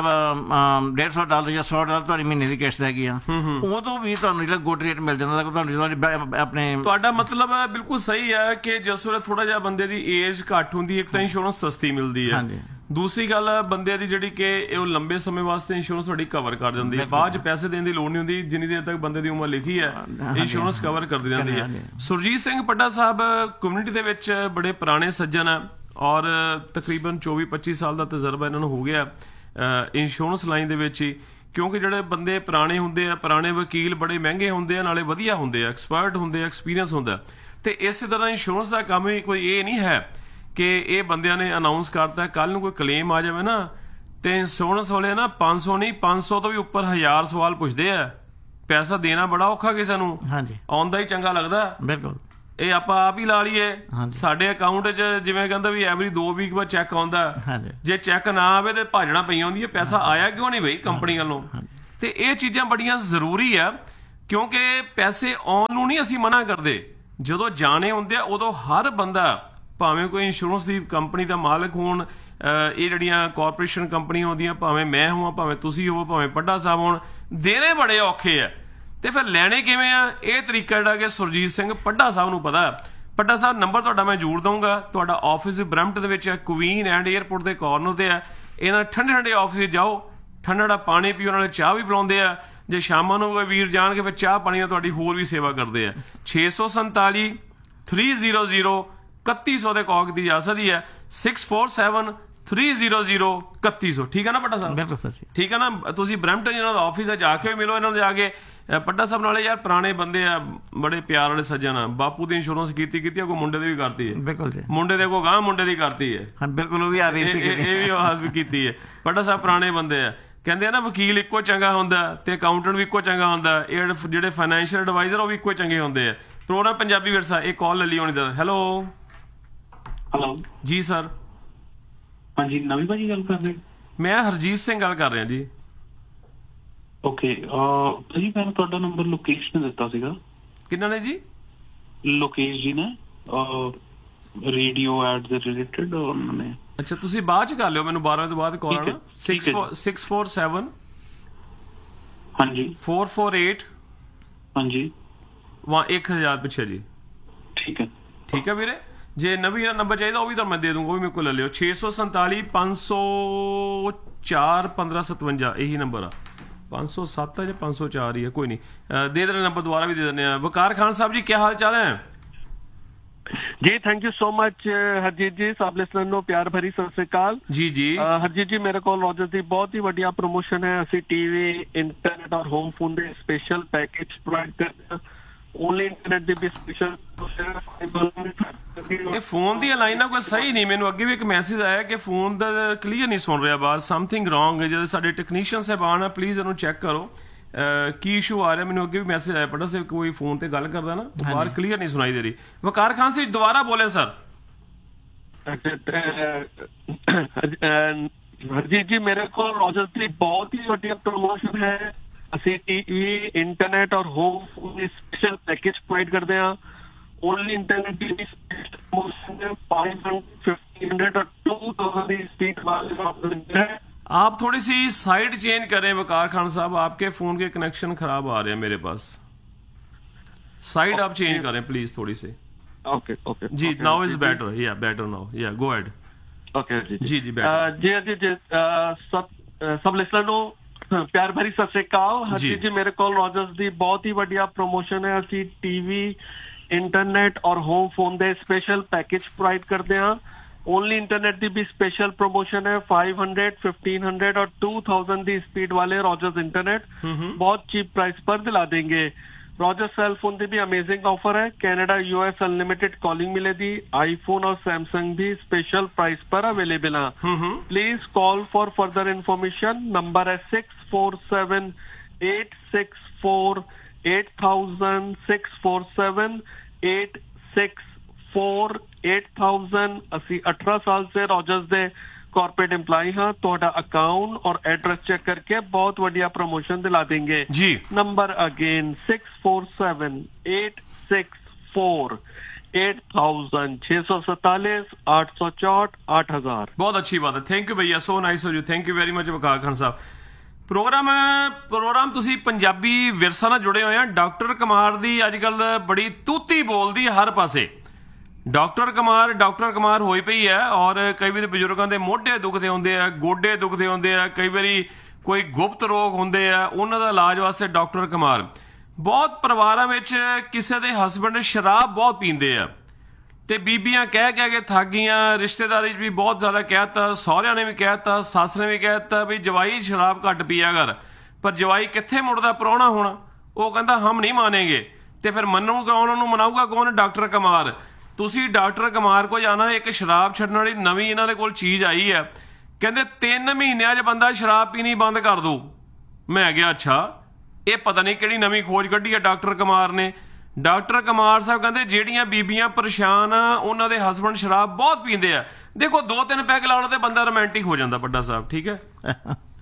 $150 ਜਾਂ $100 ਤੁਹਾਡੀ ਮਹੀਨੇ ਦੀ ਕਿਸ਼ਤ ਹੈਗੀ ਆ, ਉਹ ਤੋਂ ਵੀ ਤੁਹਾਨੂੰ ਜਿਹੜਾ ਗੁੱਡ ਰੇਟ ਮਿਲ ਜਾਂਦਾ ਤੁਹਾਨੂੰ ਆਪਣੇ। ਤੁਹਾਡਾ ਮਤਲਬ ਬਿਲਕੁਲ ਸਹੀ ਹੈ ਕਿ ਜਿਸ ਵੇਲੇ ਥੋੜਾ ਜਿਹਾ ਬੰਦੇ ਦੀ ਏਜ ਘੱਟ ਹੁੰਦੀ, ਇੱਕ ਤਾਂ ਇੰਸ਼ੋਰੈਂਸ ਸਸਤੀ ਮਿਲਦੀ ਹੈ, ਦੂਸਰੀ ਗੱਲ ਬੰਦੇ ਦੀ ਜਿਹੜੀ ਕਿ ਉਹ ਲੰਬੇ ਸਮੇਂ ਵਾਸਤੇ ਇੰਸ਼ੋਰੈਂਸ ਤੁਹਾਡੀ ਕਵਰ ਕਰ ਜਾਂਦੀ ਹੈ, ਬਾਅਦ 'ਚ ਪੈਸੇ ਦੇਣ ਦੀ ਲੋੜ ਨਹੀਂ ਹੁੰਦੀ, ਜਿੰਨੀ ਦੇਰ ਤੱਕ ਬੰਦੇ ਦੀ ਉਮਰ ਲਿਖੀ ਹੈ ਇੰਸ਼ੋਰੈਂਸ ਕਵਰ ਕਰਦੀ ਰਹਿੰਦੀ ਹੈ। ਸੁਰਜੀਤ ਸਿੰਘ ਪੱਡਾ ਸਾਹਿਬ ਕਮਿਊਨਿਟੀ ਦੇ ਵਿੱਚ ਬੜੇ ਪੁਰਾਣੇ ਸੱਜਣ ਹੈ, ਔਰ ਤਕਰੀਬਨ 24-25 ਸਾਲ ਦਾ ਤਜਰਬਾ ਇਹਨਾਂ ਨੂੰ ਹੋ ਗਿਆ ਇੰਸ਼ੋਰੈਂਸ ਲਾਈਨ ਦੇ ਵਿੱਚ ਹੀ, ਕਿਉਂਕਿ ਜਿਹੜੇ ਬੰਦੇ ਪੁਰਾਣੇ ਹੁੰਦੇ ਆ, ਪੁਰਾਣੇ ਵਕੀਲ ਬੜੇ ਮਹਿੰਗੇ ਹੁੰਦੇ ਆ, ਨਾਲੇ ਵਧੀਆ ਹੁੰਦੇ ਆ, ਐਕਸਪਰਟ ਹੁੰਦੇ ਆ, ਐਕਸਪੀਰੀਅੰਸ ਹੁੰਦਾ। ਤੇ ਇਸੇ ਤਰ੍ਹਾਂ ਇੰਸ਼ੋਰੈਂਸ ਦਾ ਕੰਮ ਵੀ ਕੋਈ ਇਹ ਨਹੀਂ ਹੈ ਕਿ ਇਹ ਬੰਦਿਆਂ ਨੇ ਅਨਾਊਂਸ ਕਰਤਾ ਕੱਲ ਨੂੰ ਕੋਈ ਕਲੇਮ ਆ ਜਾਵੇ ਨਾ, ਤੇ ਇੰਸ਼ੋਰੈਂਸ ਵਾਲੇ ਨਾ 500 ਨਹੀਂ 500 ਤੋਂ ਵੀ ਉੱਪਰ 1000 ਸਵਾਲ ਪੁੱਛਦੇ ਆ। ਪੈਸਾ ਦੇਣਾ ਬੜਾ ਔਖਾ ਕਿਸੇ ਨੂੰ, ਆਉਂਦਾ ਹੀ ਚੰਗਾ ਲੱਗਦਾ। ਬਿਲਕੁਲ। ਇਹ ਆਪਾਂ ਆਪ ਹੀ ਲਾ ਲਈਏ, ਸਾਡੇ ਅਕਾਊਂਟ 'ਚ ਜਿਵੇਂ ਕਹਿੰਦਾ ਵੀ ਐਵਰੀ 2 ਵੀਕ ਬਾਅਦ ਚੈੱਕ ਆਉਂਦਾ, ਜੇ ਚੈੱਕ ਨਾ ਆਵੇ ਤੇ ਭਾਜਣਾ ਪਈ ਹੁੰਦੀ ਹੈ, ਪੈਸਾ ਆਇਆ ਕਿਉਂ ਨਹੀਂ ਬਈ ਕੰਪਨੀ ਵੱਲੋਂ। ਤੇ ਇਹ ਚੀਜ਼ਾਂ ਬੜੀਆਂ ਜ਼ਰੂਰੀ ਆ। ਕਿਉਂਕਿ ਪੈਸੇ ਆਉਣ ਨੂੰ ਨਹੀਂ ਅਸੀਂ ਮਨਾ ਕਰਦੇ, ਜਦੋਂ ਜਾਣੇ ਹੁੰਦੇ ਆ ਉਦੋਂ ਹਰ ਬੰਦਾ, ਭਾਵੇਂ ਕੋਈ ਇੰਸ਼ੋਰੈਂਸ ਦੀ ਕੰਪਨੀ ਦਾ ਮਾਲਕ ਹੋਣ, ਇਹ ਜਿਹੜੀਆਂ ਕਾਰਪੋਰੇਸ਼ਨ ਕੰਪਨੀਆਂ ਹੁੰਦੀਆਂ, ਭਾਵੇਂ ਮੈਂ ਹੋਵਾਂ, ਭਾਵੇਂ ਤੁਸੀਂ ਹੋਵੋ, ਭਾਵੇਂ ਪੱਡਾ ਸਾਹਿਬ ਹੋਣ, ਦੇਣੇ ਬੜੇ ਔਖੇ ਆ ਤੇ ਫਿਰ ਲੈਣੇ ਕਿਵੇਂ ਆ? ਇਹ ਤਰੀਕਾ ਜਿਹੜਾ ਕਿ ਸੁਰਜੀਤ ਸਿੰਘ ਪੱਡਾ ਸਾਹਿਬ ਨੂੰ ਪਤਾ। ਪੱਡਾ ਸਾਹਿਬ ਨੰਬਰ ਤੁਹਾਡਾ ਮੈਂ ਜ਼ਰੂਰ ਦਊਂਗਾ। ਤੁਹਾਡਾ ਆਫਿਸ ਬਰੈਂਪਟਨ ਦੇ ਵਿੱਚ ਹੈ, ਕੁਈਨ ਐਂਡ 에ਅਰਪੋਰਟ ਦੇ ਕਾਰਨਰ ਤੇ ਆ। ਇਹਨਾਂ ਠੰਡੇ ਠੰਡੇ ਆਫਿਸ ਜਾਓ, ਠੰਡਾ ਪਾਣੀ ਪੀਓ, ਨਾਲੇ ਚਾਹ ਵੀ ਪਿਲਾਉਂਦੇ ਆ। ਜੇ ਸ਼ਾਮਾਂ ਨੂੰ ਵੀਰ ਜਾਣਗੇ ਫਿਰ ਚਾਹ ਪਾਣੀ ਦਾ ਤੁਹਾਡੀ ਹੋਰ ਵੀ ਸੇਵਾ ਕਰਦੇ ਆ। 647 300 3100 ਦੇ ਕਾਲ ਦੀ ਜਾ ਸਕਦੀ ਹੈ। 647 300 3100। ਠੀਕ ਹੈ ਨਾ ਪੱਡਾ ਸਾਹਿਬ? ਬਿਲਕੁਲ ਸਰ ਜੀ। ਠੀਕ ਹੈ ਨਾ? ਤੁਸੀਂ ਬਰੈਂਪਟਨ ਇਹਨਾਂ ਦਾ ਆਫਿਸ ਹੈ, ਜਾ ਕੇ ਮਿਲੋ ਇਹਨਾਂ ਨੂੰ ਜਾ ਕੇ। ਪੱਡਾ ਸਾਹਿਬ ਨਾਲੇ ਯਾਰ ਪੁਰਾਣੇ ਬੰਦੇ ਆ, ਬੜੇ ਪਿਆਰ ਵਾਲੇ ਸੱਜਣ ਆ। ਬਾਪੂ ਦੀ ਇੰਸ਼ੋਰੈਂਸ ਕੀਤੀ ਆ, ਕੋਈ ਮੁੰਡੇ ਦੀ ਵੀ ਕਰਤੀ ਹੈ। ਬਿਲਕੁਲ ਜੀ। ਮੁੰਡੇ ਦੇ ਕੋ ਗਾਂ ਮੁੰਡੇ ਦੀ ਕਰਤੀ ਹੈ। ਹਾਂ ਬਿਲਕੁਲ, ਉਹ ਵੀ ਆ ਰਹੀ ਸੀ। ਇਹ ਵੀ ਕੀਤੀ ਹੈ। ਪੱਡਾ ਸਾਹਿਬ ਪੁਰਾਣੇ ਬੰਦੇ ਆ। ਕਹਿੰਦੇ ਆ ਨਾ, ਵਕੀਲ ਇੱਕੋ ਚੰਗਾ ਹੁੰਦਾ ਤੇ ਅਕਾਊਂਟੈਂਟ ਵੀ ਇੱਕੋ ਚੰਗਾ ਹੁੰਦਾ, ਇਹ ਜਿਹੜੇ ਫਾਈਨੈਂਸ਼ੀਅਲ ਐਡਵਾਈਜ਼ਰ ਉਹ ਵੀ ਇੱਕੋ ਚੰਗੇ ਹੁੰਦੇ ਆ। ਪ੍ਰੋਗਰਾਮ ਪੰਜਾਬੀ ਵਿਰਸਾ, ਇਹ ਕਾਲ ਲੈ ਲਈ ਹੋਣੀ ਦਾ। ਹੈਲੋ ਜੀ ਸਰ। ਹਾਂਜੀ ਨਵੀਂ ਭਾਜੀ ਗੱਲ ਕਰ ਰਹੇ? ਮੈਂ ਹਰਜੀਤ ਸਿੰਘ ਗੱਲ ਕਰ ਰਿਹਾ ਜੀ। ਓਕੇ ਭਾਜੀ, ਮੈਂ ਤੁਹਾਡਾ ਨੰਬਰ ਲੋਕੇਸ਼ ਨੇ ਦਿੱਤਾ ਸੀਗਾ। ਕਿਹਨਾਂ ਨੇ ਜੀ? ਲੋਕੇਸ਼ ਜੀ ਨੇ, ਰੇਡੀਓ ਐਡ ਦੇ ਰਿਲੇਟਡ ਉਹਨਾਂ ਨੇ। ਅੱਛਾ, ਤੁਸੀਂ ਬਾਅਦ ਚ ਕਰ ਲਿਓ, ਮੈਨੂੰ 12 ਵਜੇ ਤੋਂ ਬਾਅਦ ਕਾਲ ਆਣਾ। 647 ਹਾਂਜੀ 448 ਹਾਂਜੀ 1000 ਪਿੱਛੇ ਜੀ। ਠੀਕ ਹੈ। ਠੀਕ ਹੈ ਵੀਰੇ। ਜੇ ਨਵੀਂ ਦਾ ਨੰਬਰ ਚਾਹੀਦਾ ਉਹ ਵੀ ਤੁਹਾਨੂੰ ਮੈਂ ਦੇ ਦੂੰਗਾ, ਉਹ ਵੀ ਮੇਰੇ ਕੋਲ ਲੈ ਲਿਓ। 647 504 1557, ਇਹੀ ਨੰਬਰ ਆ। 507 ਜਾਂ 504 ਹੀ ਹੈ, ਕੋਈ ਨਹੀਂ। ਦੇ ਦੇਣਾ ਨੰਬਰ, ਦੁਬਾਰਾ ਵੀ ਦੇ ਦਿੰਦੇ ਆ। ਵਕਾਰ ਖਾਨ ਸਾਹਿਬ ਜੀ, ਕੀ ਹਾਲ ਚਾਲ ਹੈ? जी thank you so much Harjeet जी। सब लिसनर ਨੂੰ ਪਿਆਰ ਭਰੀ ਸਤਿ ਸ੍ਰੀ ਅਕਾਲ। ਜੀ ਜੀ ਹਰਜੀਤ ਜੀ, ਮੇਰੇ ਕੋਲ ਰੋਜਰਸ ਦੀ ਬਹੁਤ ਹੀ ਵੱਡੀਆ ਪ੍ਰੋਮੋਸ਼ਨ ਹੈ। ਅਸੀਂ ਟੀਵੀ, ਇੰਟਰਨੈਟ ਔਰ ਹੋਮ ਫੋਨ ਦੇ ਸਪੈਸ਼ਲ ਪੈਕੇਜ ਪ੍ਰੋਵਾਈਡ ਕਰਦੇ ਹਾਂ। ਓਨਲੀ ਇੰਟਰਨੈਟ ਦੇ ਵੀ ਸਪੈਸ਼ਲ। ਇਹ ਫੋਨ ਦੀਆਂ ਲਾਈਨਾਂ ਕੋਈ ਸਹੀ ਨਹੀਂ। ਮੈਨੂੰ ਅੱਗੇ ਵੀ ਇੱਕ ਮੈਸੇਜ ਆਇਆ ਕਿ ਫੋਨ ਦਾ ਕਲੀਅਰ ਨਹੀਂ ਸੁਣ ਰਿਹਾ ਬਾਹਰ, ਸਮਥਿੰਗ ਰੋਂਗ ਹੈ। ਜਦੋਂ ਸਾਡੇ ਟੈਕਨੀਸ਼ੀਅਨ ਸਾਹਿਬਾਨ ਆ, ਪਲੀਜ਼ ਇਹਨੂੰ ਚੈੱਕ ਕਰੋ ਕੀ ਇਸ਼ੂ ਆ ਰਿਹਾ। ਮੈਨੂੰ ਅੱਗੇ ਵੀ ਮੈਸੇਜ ਆਇਆ, ਪੜਾ ਸੇ ਕੋਈ ਫੋਨ ਤੇ ਗੱਲ ਕਰਦਾ ਨਾ, ਬਾਹਰ ਕਲੀਅਰ ਨਹੀਂ ਸੁਣਾਈ ਦੇ ਰਹੀ। ਵਕਾਰ ਖਾਨ ਸੀ, ਦੁਬਾਰਾ ਬੋਲੇ ਸਰ। ਹਰਜੀਤ ਜੀ, ਮੇਰੇ ਕੋਲ ਰੋਜਰਸ ਦੀ ਬਹੁਤ ਹੀ ਵੱਡੀ ਪ੍ਰੋਮੋਸ਼ਨ ਹੈ। ਅਸੀਂ ਟੀਵੀ, ਇੰਟਰਨੈਟ ਔਰ ਹੋਮ ਫੋਨ ਦੇ ਸਪੈਸ਼ਲ ਪੈਕੇਜ ਪ੍ਰੋਵਾਈਡ ਕਰਦੇ ਹਾਂ। ओनली इंटरनेट की प्रमोशन है। 500, 1500 और 2000 की स्पीड वाले है। आप थोड़ी सी साइड चेंज करें वकार खान साहब, आपके फोन के कनेक्शन खराब आ रहे हैं मेरे पास। साइड आप चेंज करें प्लीज थोड़ी सी। Okay okay ji, now is better. या बेटर नाउ। या गो अहेड। ओके जी जी जी बेटर। जी सब लिसनर ਨੂੰ ਪਿਆਰ ਭਰੀ ਸਤਿ ਸ੍ਰੀ ਅਕਾਲ। ਹਰਜੀਤ ਜੀ, ਮੇਰੇ ਕੋਲ ਰੋਜਰਸ ਦੀ ਬਹੁਤ ਹੀ ਵੱਡੀਆ ਪ੍ਰੋਮੋਸ਼ਨ ਹੈ। ਅਸੀਂ ਟੀਵੀ, ਇੰਟਰਨੈਟ ਔਰ ਹੋਮ ਫੋਨ ਦੇ ਸਪੈਸ਼ਲ ਪੈਕੇਜ ਪ੍ਰੋਵਾਈਡ ਕਰਦੇ ਹਾਂ। ਓਨਲੀ ਇੰਟਰਨੈਟ ਦੀ ਵੀ ਸਪੈਸ਼ਲ ਪ੍ਰੋਮੋਸ਼ਨ ਹੈ। 500, 1500 और 2000 ਦੀ स्पीड वाले रॉजर्स इंटरनेट बहुत चीप प्राइस पर दिला देंगे। रॉजर्स सेल फोन ਦੀ भी अमेजिंग ऑफर है। कनाडा, यूएस अनलिमिटेड कॉलिंग मिलेगी। आईफोन और सैमसंग भी स्पेशल प्राइस पर अवेलेबल है। Please call for further information. Number है 647 864 8000 647 864 8000। ਅਸੀਂ 18 साल से रॉजर्स ਦੇ कॉर्पोरेट एम्प्लॉय हाँ। ਤੁਹਾਡਾ अकाउंट और एड्रेस चेक करके बहुत बढ़िया प्रमोशन दिला देंगे जी। Number again 647 864 8000 647 864 8000। बहुत अच्छी बात है। थैंक यू भैया, so nice of you. Thank you very much वकार खान साहब। ਪ੍ਰੋਗਰਾਮ ਤੁਸੀਂ ਪੰਜਾਬੀ ਵਿਰਸਾ ਨਾਲ ਜੁੜੇ ਹੋਏ ਆ। ਡਾਕਟਰ ਕੁਮਾਰ ਦੀ ਅੱਜ ਕੱਲ ਬੜੀ ਤੂਤੀ ਬੋਲਦੀ ਹਰ ਪਾਸੇ। ਡਾਕਟਰ ਕੁਮਾਰ ਹੋਈ ਪਈ ਹੈ। ਔਰ ਕਈ ਵਾਰੀ ਬਜ਼ੁਰਗਾਂ ਦੇ ਮੋਢੇ ਦੁਖਦੇ ਹੁੰਦੇ ਆ, ਗੋਡੇ ਦੁਖਦੇ ਹੁੰਦੇ ਆ, ਕਈ ਵਾਰੀ ਕੋਈ ਗੁਪਤ ਰੋਗ ਹੁੰਦੇ ਆ, ਉਹਨਾਂ ਦਾ ਇਲਾਜ ਵਾਸਤੇ ਡਾਕਟਰ ਕੁਮਾਰ। ਬਹੁਤ ਪਰਿਵਾਰਾਂ ਵਿੱਚ ਕਿਸੇ ਦੇ ਹਸਬੈਂਡ ਸ਼ਰਾਬ ਬਹੁਤ ਪੀਂਦੇ ਆ ਤੇ ਬੀਬੀਆਂ ਕਹਿ ਕੇ ਥੱਕ ਗਈਆਂ। ਰਿਸ਼ਤੇਦਾਰੀ 'ਚ ਵੀ ਬਹੁਤ ਜ਼ਿਆਦਾ ਕਹਿਤਾ, ਸਹੁਰਿਆਂ ਨੇ ਵੀ ਕਹਿਤਾ, ਸੱਸ ਨੇ ਵੀ ਕਹਿਤਾ ਵੀ ਜਵਾਈ ਸ਼ਰਾਬ ਘੱਟ ਪੀਆ ਕਰ। ਪਰ ਜਵਾਈ ਕਿੱਥੇ ਮੁੜਦਾ ਪ੍ਰਾਹੁਣਾ ਹੁਣ? ਉਹ ਕਹਿੰਦਾ ਹਮ ਨਹੀਂ ਮਾਨੇਗੇ। ਤੇ ਫਿਰ ਮੰਨੂ ਕੌਣ, ਉਹਨੂੰ ਮਨਾਊਗਾ ਕੌਣ? ਡਾਕਟਰ ਕੁਮਾਰ। ਤੁਸੀਂ ਡਾਕਟਰ ਕੁਮਾਰ ਕੋਲ ਜਾਣਾ। ਇੱਕ ਸ਼ਰਾਬ ਛੱਡਣ ਵਾਲੀ ਨਵੀਂ ਇਹਨਾਂ ਦੇ ਕੋਲ ਚੀਜ਼ ਆਈ ਹੈ। ਕਹਿੰਦੇ 3 ਮਹੀਨਿਆਂ 'ਚ ਬੰਦਾ ਸ਼ਰਾਬ ਪੀਣੀ ਬੰਦ ਕਰ ਦੂ। ਮੈਂ ਕਿਹਾ ਅੱਛਾ, ਇਹ ਪਤਾ ਨਹੀਂ ਕਿਹੜੀ ਨਵੀਂ ਖੋਜ ਕੱਢੀ ਹੈ ਡਾਕਟਰ ਕੁਮਾਰ ਨੇ। ਡਾਕਟਰ ਕੁਮਾਰ ਸਾਹਿਬ ਕਹਿੰਦੇ ਜਿਹੜੀਆਂ ਬੀਬੀਆਂ ਪਰੇਸ਼ਾਨ ਆ, ਉਹਨਾਂ ਦੇ ਹਸਬੈਂਡ ਸ਼ਰਾਬ ਬਹੁਤ ਪੀਂਦੇ ਆ। ਦੇਖੋ 2-3 ਪੈਗ ਲਾਉਣ ਤੇ ਬੰਦਾ ਰੋਮਾਂਟਿਕ ਹੋ ਜਾਂਦਾ ਵੱਡਾ ਸਾਹਿਬ। ਠੀਕ ਹੈ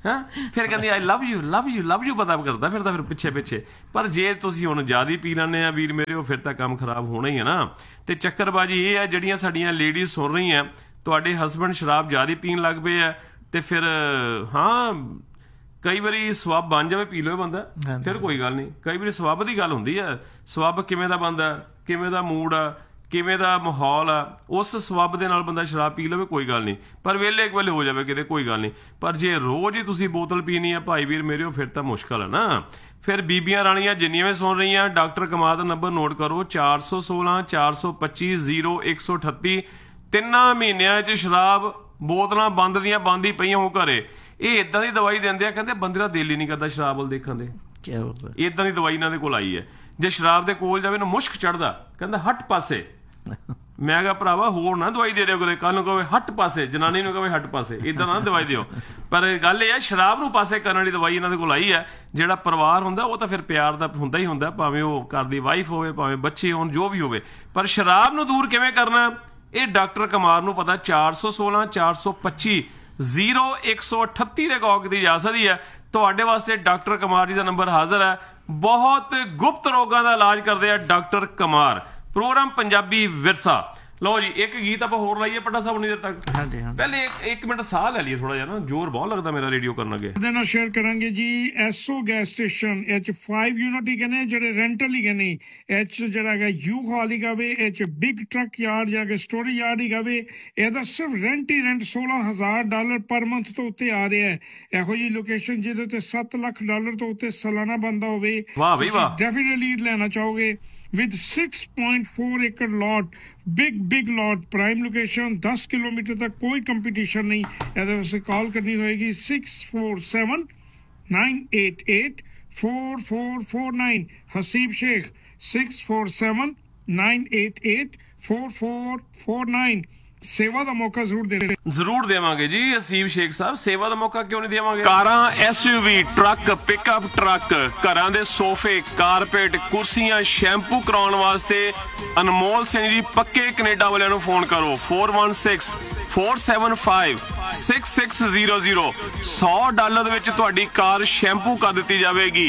ਹਾਂ ਫਿਰ ਕਹਿੰਦੀ ਆਈ love you love you love you ਪਤਾ ਕਰਦਾ ਫਿਰਦਾ ਫਿਰ ਪਿੱਛੇ ਪਰ ਜੇ ਤੁਸੀਂ ਹੁਣ ਜ਼ਿਆਦਾ ਪੀ ਲੈਂਦੇ ਆ ਵੀਰ ਮੇਰੇ, ਉਹ ਫਿਰ ਤਾਂ ਕੰਮ ਖਰਾਬ ਹੋਣਾ ਹੀ ਹੈ ਨਾ। ਤੇ ਚੱਕਰਬਾਜੀ ਇਹ ਹੈ ਜਿਹੜੀਆਂ ਸਾਡੀਆਂ ਲੇਡੀਜ਼ ਸੁਣ ਰਹੀਆਂ, ਤੁਹਾਡੇ ਹਸਬੈਂਡ ਸ਼ਰਾਬ ਜ਼ਿਆਦਾ ਪੀਣ ਲੱਗ ਪਏ ਆ ਤੇ ਫਿਰ ਹਾਂ ਕਈ ਵਾਰੀ ਸਵੱਬ ਬਣ ਜਾਵੇ, ਪੀ ਲਵੇ ਬੰਦਾ, ਫਿਰ ਕੋਈ ਗੱਲ ਨਹੀਂ। ਕਈ ਵਾਰੀ ਸਵੱਬ ਦੀ ਗੱਲ ਹੁੰਦੀ ਆ, ਸਵੱਬ ਕਿਵੇਂ ਦਾ ਬੰਦਾ, ਕਿਵੇਂ ਦਾ ਮੂਡ ਆ, ਕਿਵੇਂ ਦਾ ਮਾਹੌਲ ਆ, ਉਸ ਸਵੱਬ ਦੇ ਨਾਲ ਬੰਦਾ ਸ਼ਰਾਬ ਪੀ ਲਵੇ ਕੋਈ ਗੱਲ ਨਹੀਂ, ਪਰ ਵੇਲੇ ਇੱਕ ਵੇਲੇ ਹੋ ਜਾਵੇ ਕਿਤੇ ਕੋਈ ਗੱਲ ਨਹੀਂ। ਪਰ ਜੇ ਰੋਜ਼ ਹੀ ਤੁਸੀਂ ਬੋਤਲ ਪੀਣੀ ਆ ਭਾਈ ਵੀਰ ਮੇਰੇ, ਫਿਰ ਤਾਂ ਮੁਸ਼ਕਲ ਹੈ ਨਾ। ਫਿਰ ਬੀਬੀਆਂ ਰਾਣੀਆਂ ਜਿੰਨੀਆਂ ਵੀ ਸੁਣ ਰਹੀਆਂ, ਡਾਕਟਰ ਕਮਾਲ ਦਾ ਨੰਬਰ ਨੋਟ ਕਰੋ 416 425 0138। 3 ਮਹੀਨਿਆਂ 'ਚ ਸ਼ਰਾਬ ਬੋਤਲਾਂ ਬੰਦ ਦੀਆਂ ਬੰਦ ਹੀ ਪਈਆਂ ਹੋ ਘਰੇ। ਇਹ ਇਦਾਂ ਦੀ ਦਵਾਈ ਦਿੰਦੇ ਆ, ਕਹਿੰਦੇ ਬੰਦੇ ਦਾ ਦਿਲ ਹੀ ਨਹੀਂ ਕਰਦਾ ਸ਼ਰਾਬ ਵੱਲ ਦੇਖਣ ਦੇ। ਇਦਾਂ ਦੀ ਦਵਾਈ ਇਹਨਾਂ ਦੇ ਕੋਲ ਆਈ ਹੈ। ਜੇ ਸ਼ਰਾਬ ਦੇ ਕੋਲ ਜਾਵੇ ਨਾ ਮੁਸ਼ਕ ਚੜਦਾ, ਕਹਿੰਦਾ ਹੱਟ ਪਾਸੇ। ਮੈਂ ਕਿਹਾ ਭਰਾਵਾ ਹੋਰ ਨਾ ਦਵਾਈ ਦੇ ਦਿਓ ਕਦੇ, ਕੱਲ ਨੂੰ ਕਹੇ ਹੱਟ ਪਾਸੇ, ਜਨਾਨੀ ਨੂੰ ਕਹੇ ਹੱਟ ਪਾਸੇ, ਇਦਾਂ ਨਾ ਦਵਾਈ ਦਿਓ। ਪਰ ਗੱਲ ਇਹ ਹੈ ਸ਼ਰਾਬ ਨੂੰ ਪਾਸੇ ਕਰਨ ਵਾਲੀ ਦਵਾਈ ਇਹਨਾਂ ਦੇ ਕੋਲ ਆਈ ਹੈ। ਜਿਹੜਾ ਪਰਿਵਾਰ ਹੁੰਦਾ ਉਹ ਤਾਂ ਫਿਰ ਪਿਆਰ ਦਾ ਹੁੰਦਾ ਹੀ ਹੁੰਦਾ, ਭਾਵੇਂ ਉਹ ਘਰ ਦੀ ਵਾਈਫ ਹੋਵੇ, ਭਾਵੇਂ ਬੱਚੇ ਹੋਣ, ਜੋ ਵੀ ਹੋਵੇ। ਪਰ ਸ਼ਰਾਬ ਨੂੰ ਦੂਰ ਕਿਵੇਂ ਕਰਨਾ, ਇਹ ਡਾਕਟਰ ਕਮਾਰ ਨੂੰ ਪਤਾ। 416 425 0138 ਦੇ ਕਾਲ ਕੀਤੀ ਜਾ ਸਕਦੀ ਹੈ। ਤੁਹਾਡੇ ਵਾਸਤੇ ਡਾਕਟਰ ਕਮਾਰ ਜੀ ਦਾ ਨੰਬਰ ਹਾਜ਼ਰ ਹੈ। ਬਹੁਤ ਗੁਪਤ ਰੋਗਾਂ ਦਾ ਇਲਾਜ ਕਰਦੇ ਆ ਡਾਕਟਰ ਕਮਾਰ। ਪ੍ਰੋਗਰਾਮ ਪੰਜਾਬੀ ਵਿਰਸਾ। ਲਓ ਜੀ ਇੱਕ ਗੀਤ ਆਪਾਂ ਹੋਰ ਲਾਈਏ ਪੱਟਾ ਸਾਹਿਬ ਉਨੀ ਦੇਰ ਤੱਕ। ਹਾਂਜੀ ਹਾਂ ਪਹਿਲੇ ਇੱਕ ਮਿੰਟ ਸਾਹ ਲੈ ਲਈਏ ਥੋੜਾ ਜਿਹਾ ਨਾ, ਜ਼ੋਰ ਬਹੁਤ ਲੱਗਦਾ ਮੇਰਾ ਰੇਡੀਓ ਕਰਨ ਅੱਗੇ। ਇਹਦੇ ਨਾਲ ਸ਼ੇਅਰ ਕਰਾਂਗੇ ਜੀ ਐਸਓ ਗੈਸ ਸਟੇਸ਼ਨ ਇਹ 5 ਯੂਨਿਟ ਹੀ ਕਹਿੰਦੇ ਜਿਹੜੇ ਰੈਂਟਲ ਹੀ ਕਹਿੰਦੇ, ਇਹ 'ਚ ਜਿਹੜਾ ਹੈਗਾ ਯੂ ਹਾਲ ਹੀ ਗਾਵੇ, ਇਹ 'ਚ ਬਿਗ ਟਰੱਕ ਯਾਰਡ ਜਾ ਕੇ ਸਟੋਰੀ ਯਾਰਡ ਹੀ ਗਾਵੇ। ਇਹਦਾ ਸਿਰਫ ਰੈਂਟ ਹੀ ਰੈਂਟ $16,000 ਪਰ ਮੰਥ ਤੋਂ ਉੱਤੇ ਆ ਰਿਹਾ ਹੈ। ਇਹੋ ਜੀ ਲੋਕੇਸ਼ਨ ਜਿਹਦੇ ਤੇ $7 ਲੱਖ ਤੋਂ ਉੱਤੇ ਸਾਲਾਨਾ ਬੰਦਾ ਹੋਵੇ, ਵਾਹ ਬਈ ਵਾਹ, ਡੈਫੀਨਿਟਲੀ ਲੈਣਾ ਚਾਹੋਗੇ। with 6.4 acre lot, big lot, prime location, 10 kilometre तक कोई कंपटीशन नहीं। ਇਹਦੇ ਵਾਸਤੇ ਕਾਲ ਕਰਨੀ ਹੋਏਗੀ 6479884449। ਹਸੀਬ ਸ਼ੇਖ 6479884449। ਸੇਵਾ ਦਾ ਮੌਕਾ ਜ਼ਰੂਰ ਦੇਵਾਂਗੇ ਜੀ ਹਸੀਬ ਸ਼ੇਖ ਸਾਹਿਬ। ਸੇਵਾ ਦਾ ਮੌਕਾ ਕਿਉਂ ਨਹੀਂ ਦੇਵਾਂਗੇ? ਕਾਰਾਂ, SUV, ਟਰੱਕ, ਪਿਕਅਪ ਟਰੱਕ, ਘਰਾਂ ਦੇ ਸੋਫੇ, ਕਾਰਪੇਟ, ਕੁਰਸੀਆਂ, ਸ਼ੈਂਪੂ ਕਰਾਉਣ ਵਾਸਤੇ ਅਨਮੋਲ ਸਿੰਘ ਜੀ ਪੱਕੇ ਕੈਨੇਡਾ ਵਾਲਿਆਂ ਨੂੰ ਫੋਨ ਕਰੋ 416-475-6600। $100 ਦੇ ਵਿੱਚ ਤੁਹਾਡੀ ਕਾਰ ਸ਼ੈਂਪੂ ਕਰ ਦਿੱਤੀ ਜਾਵੇਗੀ।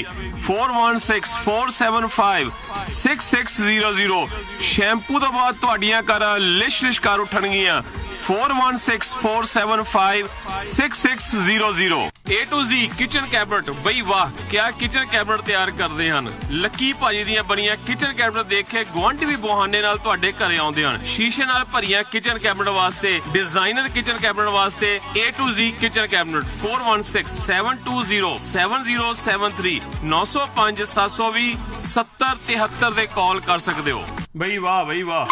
416-475-6600। ਸ਼ੈਂਪੂ ਤੋਂ ਬਾਅਦ ਤੁਹਾਡੀਆਂ ਕਾਰਾਂ ਲਿਸ਼ ਕਰ ਉੱਠਣਗੀਆਂ। 416-475-6600। A to Z kitchen cabinet. ਬਈ ਵਾਹ ਕਿਆ ਕਿਚਨ ਕੈਬਨਟ ਤਿਆਰ ਕਰਦੇ ਹਨ। ਲੱਕੀ ਭਾਜੀ ਦੀਆਂ ਬਣੀਆਂ ਕਿਚਨ ਕੈਬਨਟ ਦੇਖ ਕੇ ਗੁਆਂਢੀ ਵੀ ਬਹਾਨੇ ਨਾਲ ਤੁਹਾਡੇ ਘਰੇ ਆਉਂਦੇ ਹਨ। ਸ਼ੀਸ਼ੇ ਨਾਲ ਭਰੀਆਂ ਕਿਚਨ ਕੈਬਨਟ ਵਾਸਤੇ, ਡਿਜ਼ਾਈਨਰ ਕਿਚਨ ਕੈਬਨਟ ਵਾਸਤੇ A to Z kitchen cabinet. 416-720-7073 905-720-7073 ਦੇ ਕਾਲ ਕਰ ਸਕਦੇ ਹੋ। ਬਈ ਵਾਹ ਬਈ ਵਾਹ।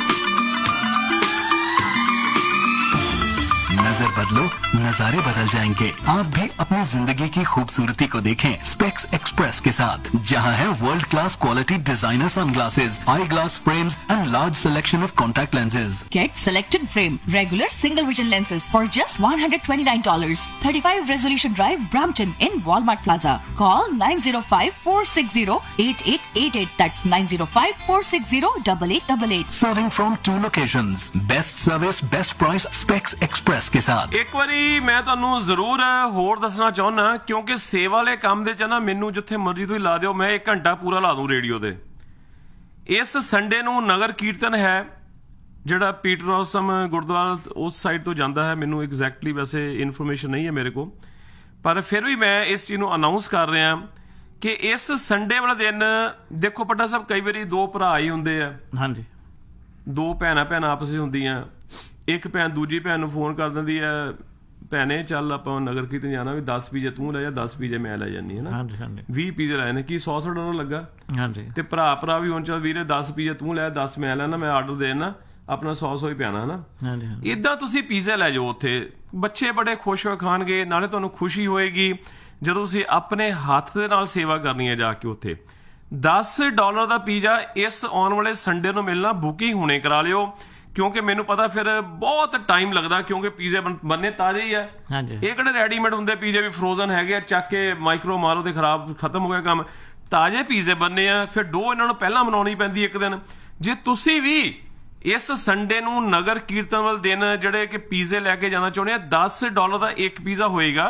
नजर बदलो, नजारे बदल जाएंगे। आप भी अपनी जिंदगी की खूबसूरती को देखें स्पेक्स एक्सप्रेस के साथ, जहां है world class quality designer sunglasses, I glass frames and large selection of contact lenses. Get selected frame, regular single vision lenses for just $129. 35 Resolution Drive, Brampton in Walmart Plaza. Call 905-460-8888. That's 905-460-8888. Serving from 2 locations. Best service, best price, Specs Express के साथ। ਇੱਕ ਵਾਰੀ ਮੈਂ ਤੁਹਾਨੂੰ ਜ਼ਰੂਰ ਹੋਰ ਦੱਸਣਾ ਚਾਹੁੰਦਾ, ਕਿਉਂਕਿ ਸੇਵਾ ਵਾਲੇ ਕੰਮ ਦੇ ਚ ਨਾ ਮੈਨੂੰ ਜਿੱਥੇ ਮਰਜ਼ੀ ਤੁਸੀਂ ਲਾ ਦਿਓ, ਮੈਂ 1 ਘੰਟਾ ਪੂਰਾ ਲਾ ਦੂੰ ਰੇਡੀਓ ਤੇ। ਇਸ ਸੰਡੇ ਨੂੰ ਨਗਰ ਕੀਰਤਨ ਹੈ ਜਿਹੜਾ ਪੀਟਰੋਸਮ ਗੁਰਦੁਆਰਾ ਉਸ ਸਾਈਡ ਤੋਂ ਜਾਂਦਾ ਹੈ। ਮੈਨੂੰ ਐਗਜ਼ੈਕਟਲੀ ਵੈਸੇ ਇਨਫੋਰਮੇਸ਼ਨ ਨਹੀਂ ਹੈ ਮੇਰੇ ਕੋਲ, ਪਰ ਫਿਰ ਵੀ ਮੈਂ ਇਸ ਚੀਜ਼ ਨੂੰ ਅਨਾਉਂਸ ਕਰ ਰਿਹਾ ਕਿ ਇਸ ਸੰਡੇ ਵਾਲੇ ਦਿਨ ਦੇਖੋ ਪੱਟਾ ਸਾਹਿਬ, ਕਈ ਵਾਰੀ 2 ਭਰਾ ਹੀ ਹੁੰਦੇ ਆ। ਹਾਂਜੀ। 2 ਭੈਣਾਂ ਆਪਸ ਵਿੱਚ ਹੁੰਦੀਆਂ। ਇੱਕ ਭੈਣ ਦੂਜੀ ਭੈਣ ਨੂੰ ਫੋਨ ਕਰ ਦਿੰਦੀ ਆ, ਭੈਣੇ ਚੱਲ ਆਪਾਂ ਨਗਰ ਕੀਰਤਨ ਜਾਣਾ, ਵੀ 10 ਪੀਜੇ ਤੂੰ ਲੈ ਜਾ, 10 ਪੀਜੇ ਮੈਂ ਲੈ ਜਾਂਦੀ ਹੈ ਨਾ। 20 ਪੀਜੇ ਲਾਏ ਨੇ, ਕੀ 100 ਡਾਲਰ ਲੱਗਾ। ਤੇ ਭਰਾ ਵੀ ਹੁਣ ਚੱਲ ਵੀਰੇ 10 ਪੀਜੇ ਤੂੰ ਲੈ, 10 ਮੈਂ ਲੈਣਾ, ਮੈਂ ਆਰਡਰ ਦੇ ਦੇਣਾ, ਆਪਣਾ 100 ਹੀ ਪਿਆਣਾ ਨਾ। ਏਦਾਂ ਤੁਸੀਂ ਪੀਜ਼ਾ ਲੈ ਜਾਓ ਉੱਥੇ, ਬੱਚੇ ਬੜੇ ਖੁਸ਼ ਹੋ ਖਾਣਗੇ, ਨਾਲੇ ਤੁਹਾਨੂੰ ਖੁਸ਼ੀ ਹੋਏਗੀ ਜਦੋਂ ਤੁਸੀਂ ਆਪਣੇ ਹੱਥ ਦੇ ਨਾਲ ਸੇਵਾ ਕਰਨੀ ਹੈ ਜਾ ਕੇ ਉੱਥੇ। $10 ਦਾ ਪੀਜ਼ਾ ਇਸ ਆਉਣ ਵਾਲੇ ਸੰਡੇ ਨੂੰ ਮਿਲਣਾ। ਬੁਕਿੰਗ ਹੁਣੇ ਕਰਾ ਲਿਓ, ਕਿਉਂਕਿ ਮੈਨੂੰ ਪਤਾ ਫਿਰ ਬਹੁਤ ਟਾਈਮ ਲੱਗਦਾ, ਕਿਉਂਕਿ ਪੀਜ਼ੇ ਬੰਨੇ ਤਾਜ਼ੇ ਹੀ ਆ। ਇਹ ਕਿਹੜੇ ਰੈਡੀਮੇਡ ਹੁੰਦੇ ਪੀਜ਼ੇ, ਵੀ ਫਰੋਜ਼ਨ ਹੈਗੇ ਆ, ਚੱਕ ਕੇ ਮਾਈਕਰੋ ਮਾਰੋ ਤੇ ਖਰਾਬ ਖਤਮ ਹੋ ਗਿਆ ਕੰਮ। ਤਾਜ਼ੇ ਪੀਜ਼ੇ ਬੰਨੇ ਆ, ਫਿਰ ਡੋ ਇਹਨਾਂ ਨੂੰ ਪਹਿਲਾਂ ਬਣਾਉਣੀ ਪੈਂਦੀ ਇੱਕ ਦਿਨ। ਜੇ ਤੁਸੀਂ ਵੀ ਇਸ ਸੰਡੇ ਨੂੰ ਨਗਰ ਕੀਰਤਨ ਵਾਲੇ ਦਿਨ ਜਿਹੜੇ ਕਿ ਪੀਜ਼ੇ ਲੈ ਕੇ ਜਾਣਾ ਚਾਹੁੰਦੇ ਆ, $10 ਦਾ ਇੱਕ ਪੀਜ਼ਾ ਹੋਏਗਾ।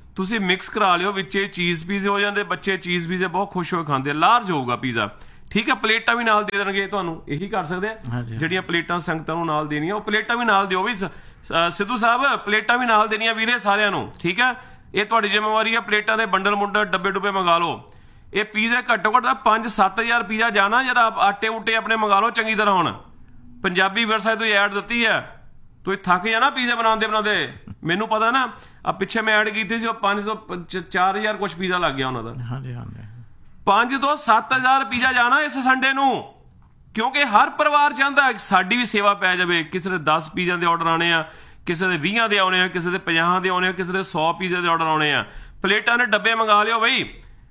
ਤੁਸੀਂ ਮਿਕਸ ਕਰਾ ਲਿਓ, ਵਿੱਚੇ ਚੀਜ਼ ਪੀਜ਼ੇ ਹੋ ਜਾਂਦੇ, ਬੱਚੇ ਚੀਜ਼ ਪੀਜ਼ੇ ਬਹੁਤ ਖੁਸ਼ ਹੋ ਕੇ ਖਾਂਦੇ, ਲਾਰਜ ਹੋਊਗਾ ਪੀਜ਼ਾ, ਠੀਕ ਹੈ। ਪਲੇਟਾਂ ਵੀ ਨਾਲ ਦੇ ਦੇਣਗੇ ਤੁਹਾਨੂੰ, ਇਹੀ ਕਰ ਸਕਦੇ ਆ। ਜਿਹੜੀਆਂ ਪਲੇਟਾਂ ਸੰਗਤਾਂ ਨੂੰ ਨਾਲ ਦੇਣੀਆਂ ਉਹ ਪਲੇਟਾਂ ਵੀ ਨਾਲ ਦਿਓ ਵੀ ਸਿੱਧੂ ਸਾਹਿਬ, ਪਲੇਟਾਂ ਵੀ ਨਾਲ ਦੇਣੀਆਂ ਵੀਰੇ ਸਾਰਿਆਂ ਨੂੰ, ਠੀਕ ਹੈ। ਇਹ ਤੁਹਾਡੀ ਜ਼ਿੰਮੇਵਾਰੀ ਹੈ। ਪਲੇਟਾਂ ਦੇ ਬੰਡਲ ਮੁੰਡਲ ਡੱਬੇ ਡੁੱਬੇ ਮੰਗਾ ਲਓ। ਇਹ ਪੀਜ਼ੇ ਘੱਟੋ ਘੱਟ 5-7 ਹਜ਼ਾਰ ਪੀਜ਼ਾ ਜਾਣਾ, ਜਰਾ ਆਟੇ ਉਟੇ ਆਪਣੇ ਮੰਗਾ ਲਓ ਚੰਗੀ ਤਰ੍ਹਾਂ। ਹੁਣ ਪੰਜਾਬੀ ਵਿਰਸੇ ਤੋਂ ਐਡ ਦਿੱਤੀ ਹੈ, ਤੁਸੀਂ ਥੱਕ ਜਾਣਾ ਪੀਜ਼ੇ ਬਣਾਉਂਦੇ। ਮੈਨੂੰ ਪਤਾ ਨਾ, ਆ ਪਿੱਛੇ ਮੈਂ ਐਡ ਕੀਤੀ ਸੀ, ਉਹ 500-4,000 ਕੁਛ ਪੀਜ਼ਾ ਲੱਗ ਗਿਆ ਉਹਨਾਂ ਦਾ। 5 ਤੋਂ 7 ਹਜ਼ਾਰ ਪੀਜ਼ਾ ਜਾਣਾ ਇਸ ਸੰਡੇ ਨੂੰ, ਕਿਉਂਕਿ ਹਰ ਪਰਿਵਾਰ ਚਾਹੁੰਦਾ ਸਾਡੀ ਵੀ ਸੇਵਾ ਪੈ ਜਾਵੇ। ਕਿਸੇ ਦੇ 10 ਪੀਜ਼ਿਆਂ ਦੇ ਆਰਡਰ ਆਉਣੇ ਆ, ਕਿਸੇ ਦੇ 20 ਦੇ ਆਉਣੇ ਆ, ਕਿਸੇ ਦੇ 50 ਦੇ ਆਉਣੇ ਆ, ਕਿਸੇ ਦੇ 100 ਪੀਜ਼ੇ ਦੇ ਆਰਡਰ ਆਉਣੇ ਆ। ਪਲੇਟਾਂ ਦੇ ਡੱਬੇ ਮੰਗਾ ਲਿਓ ਬਈ।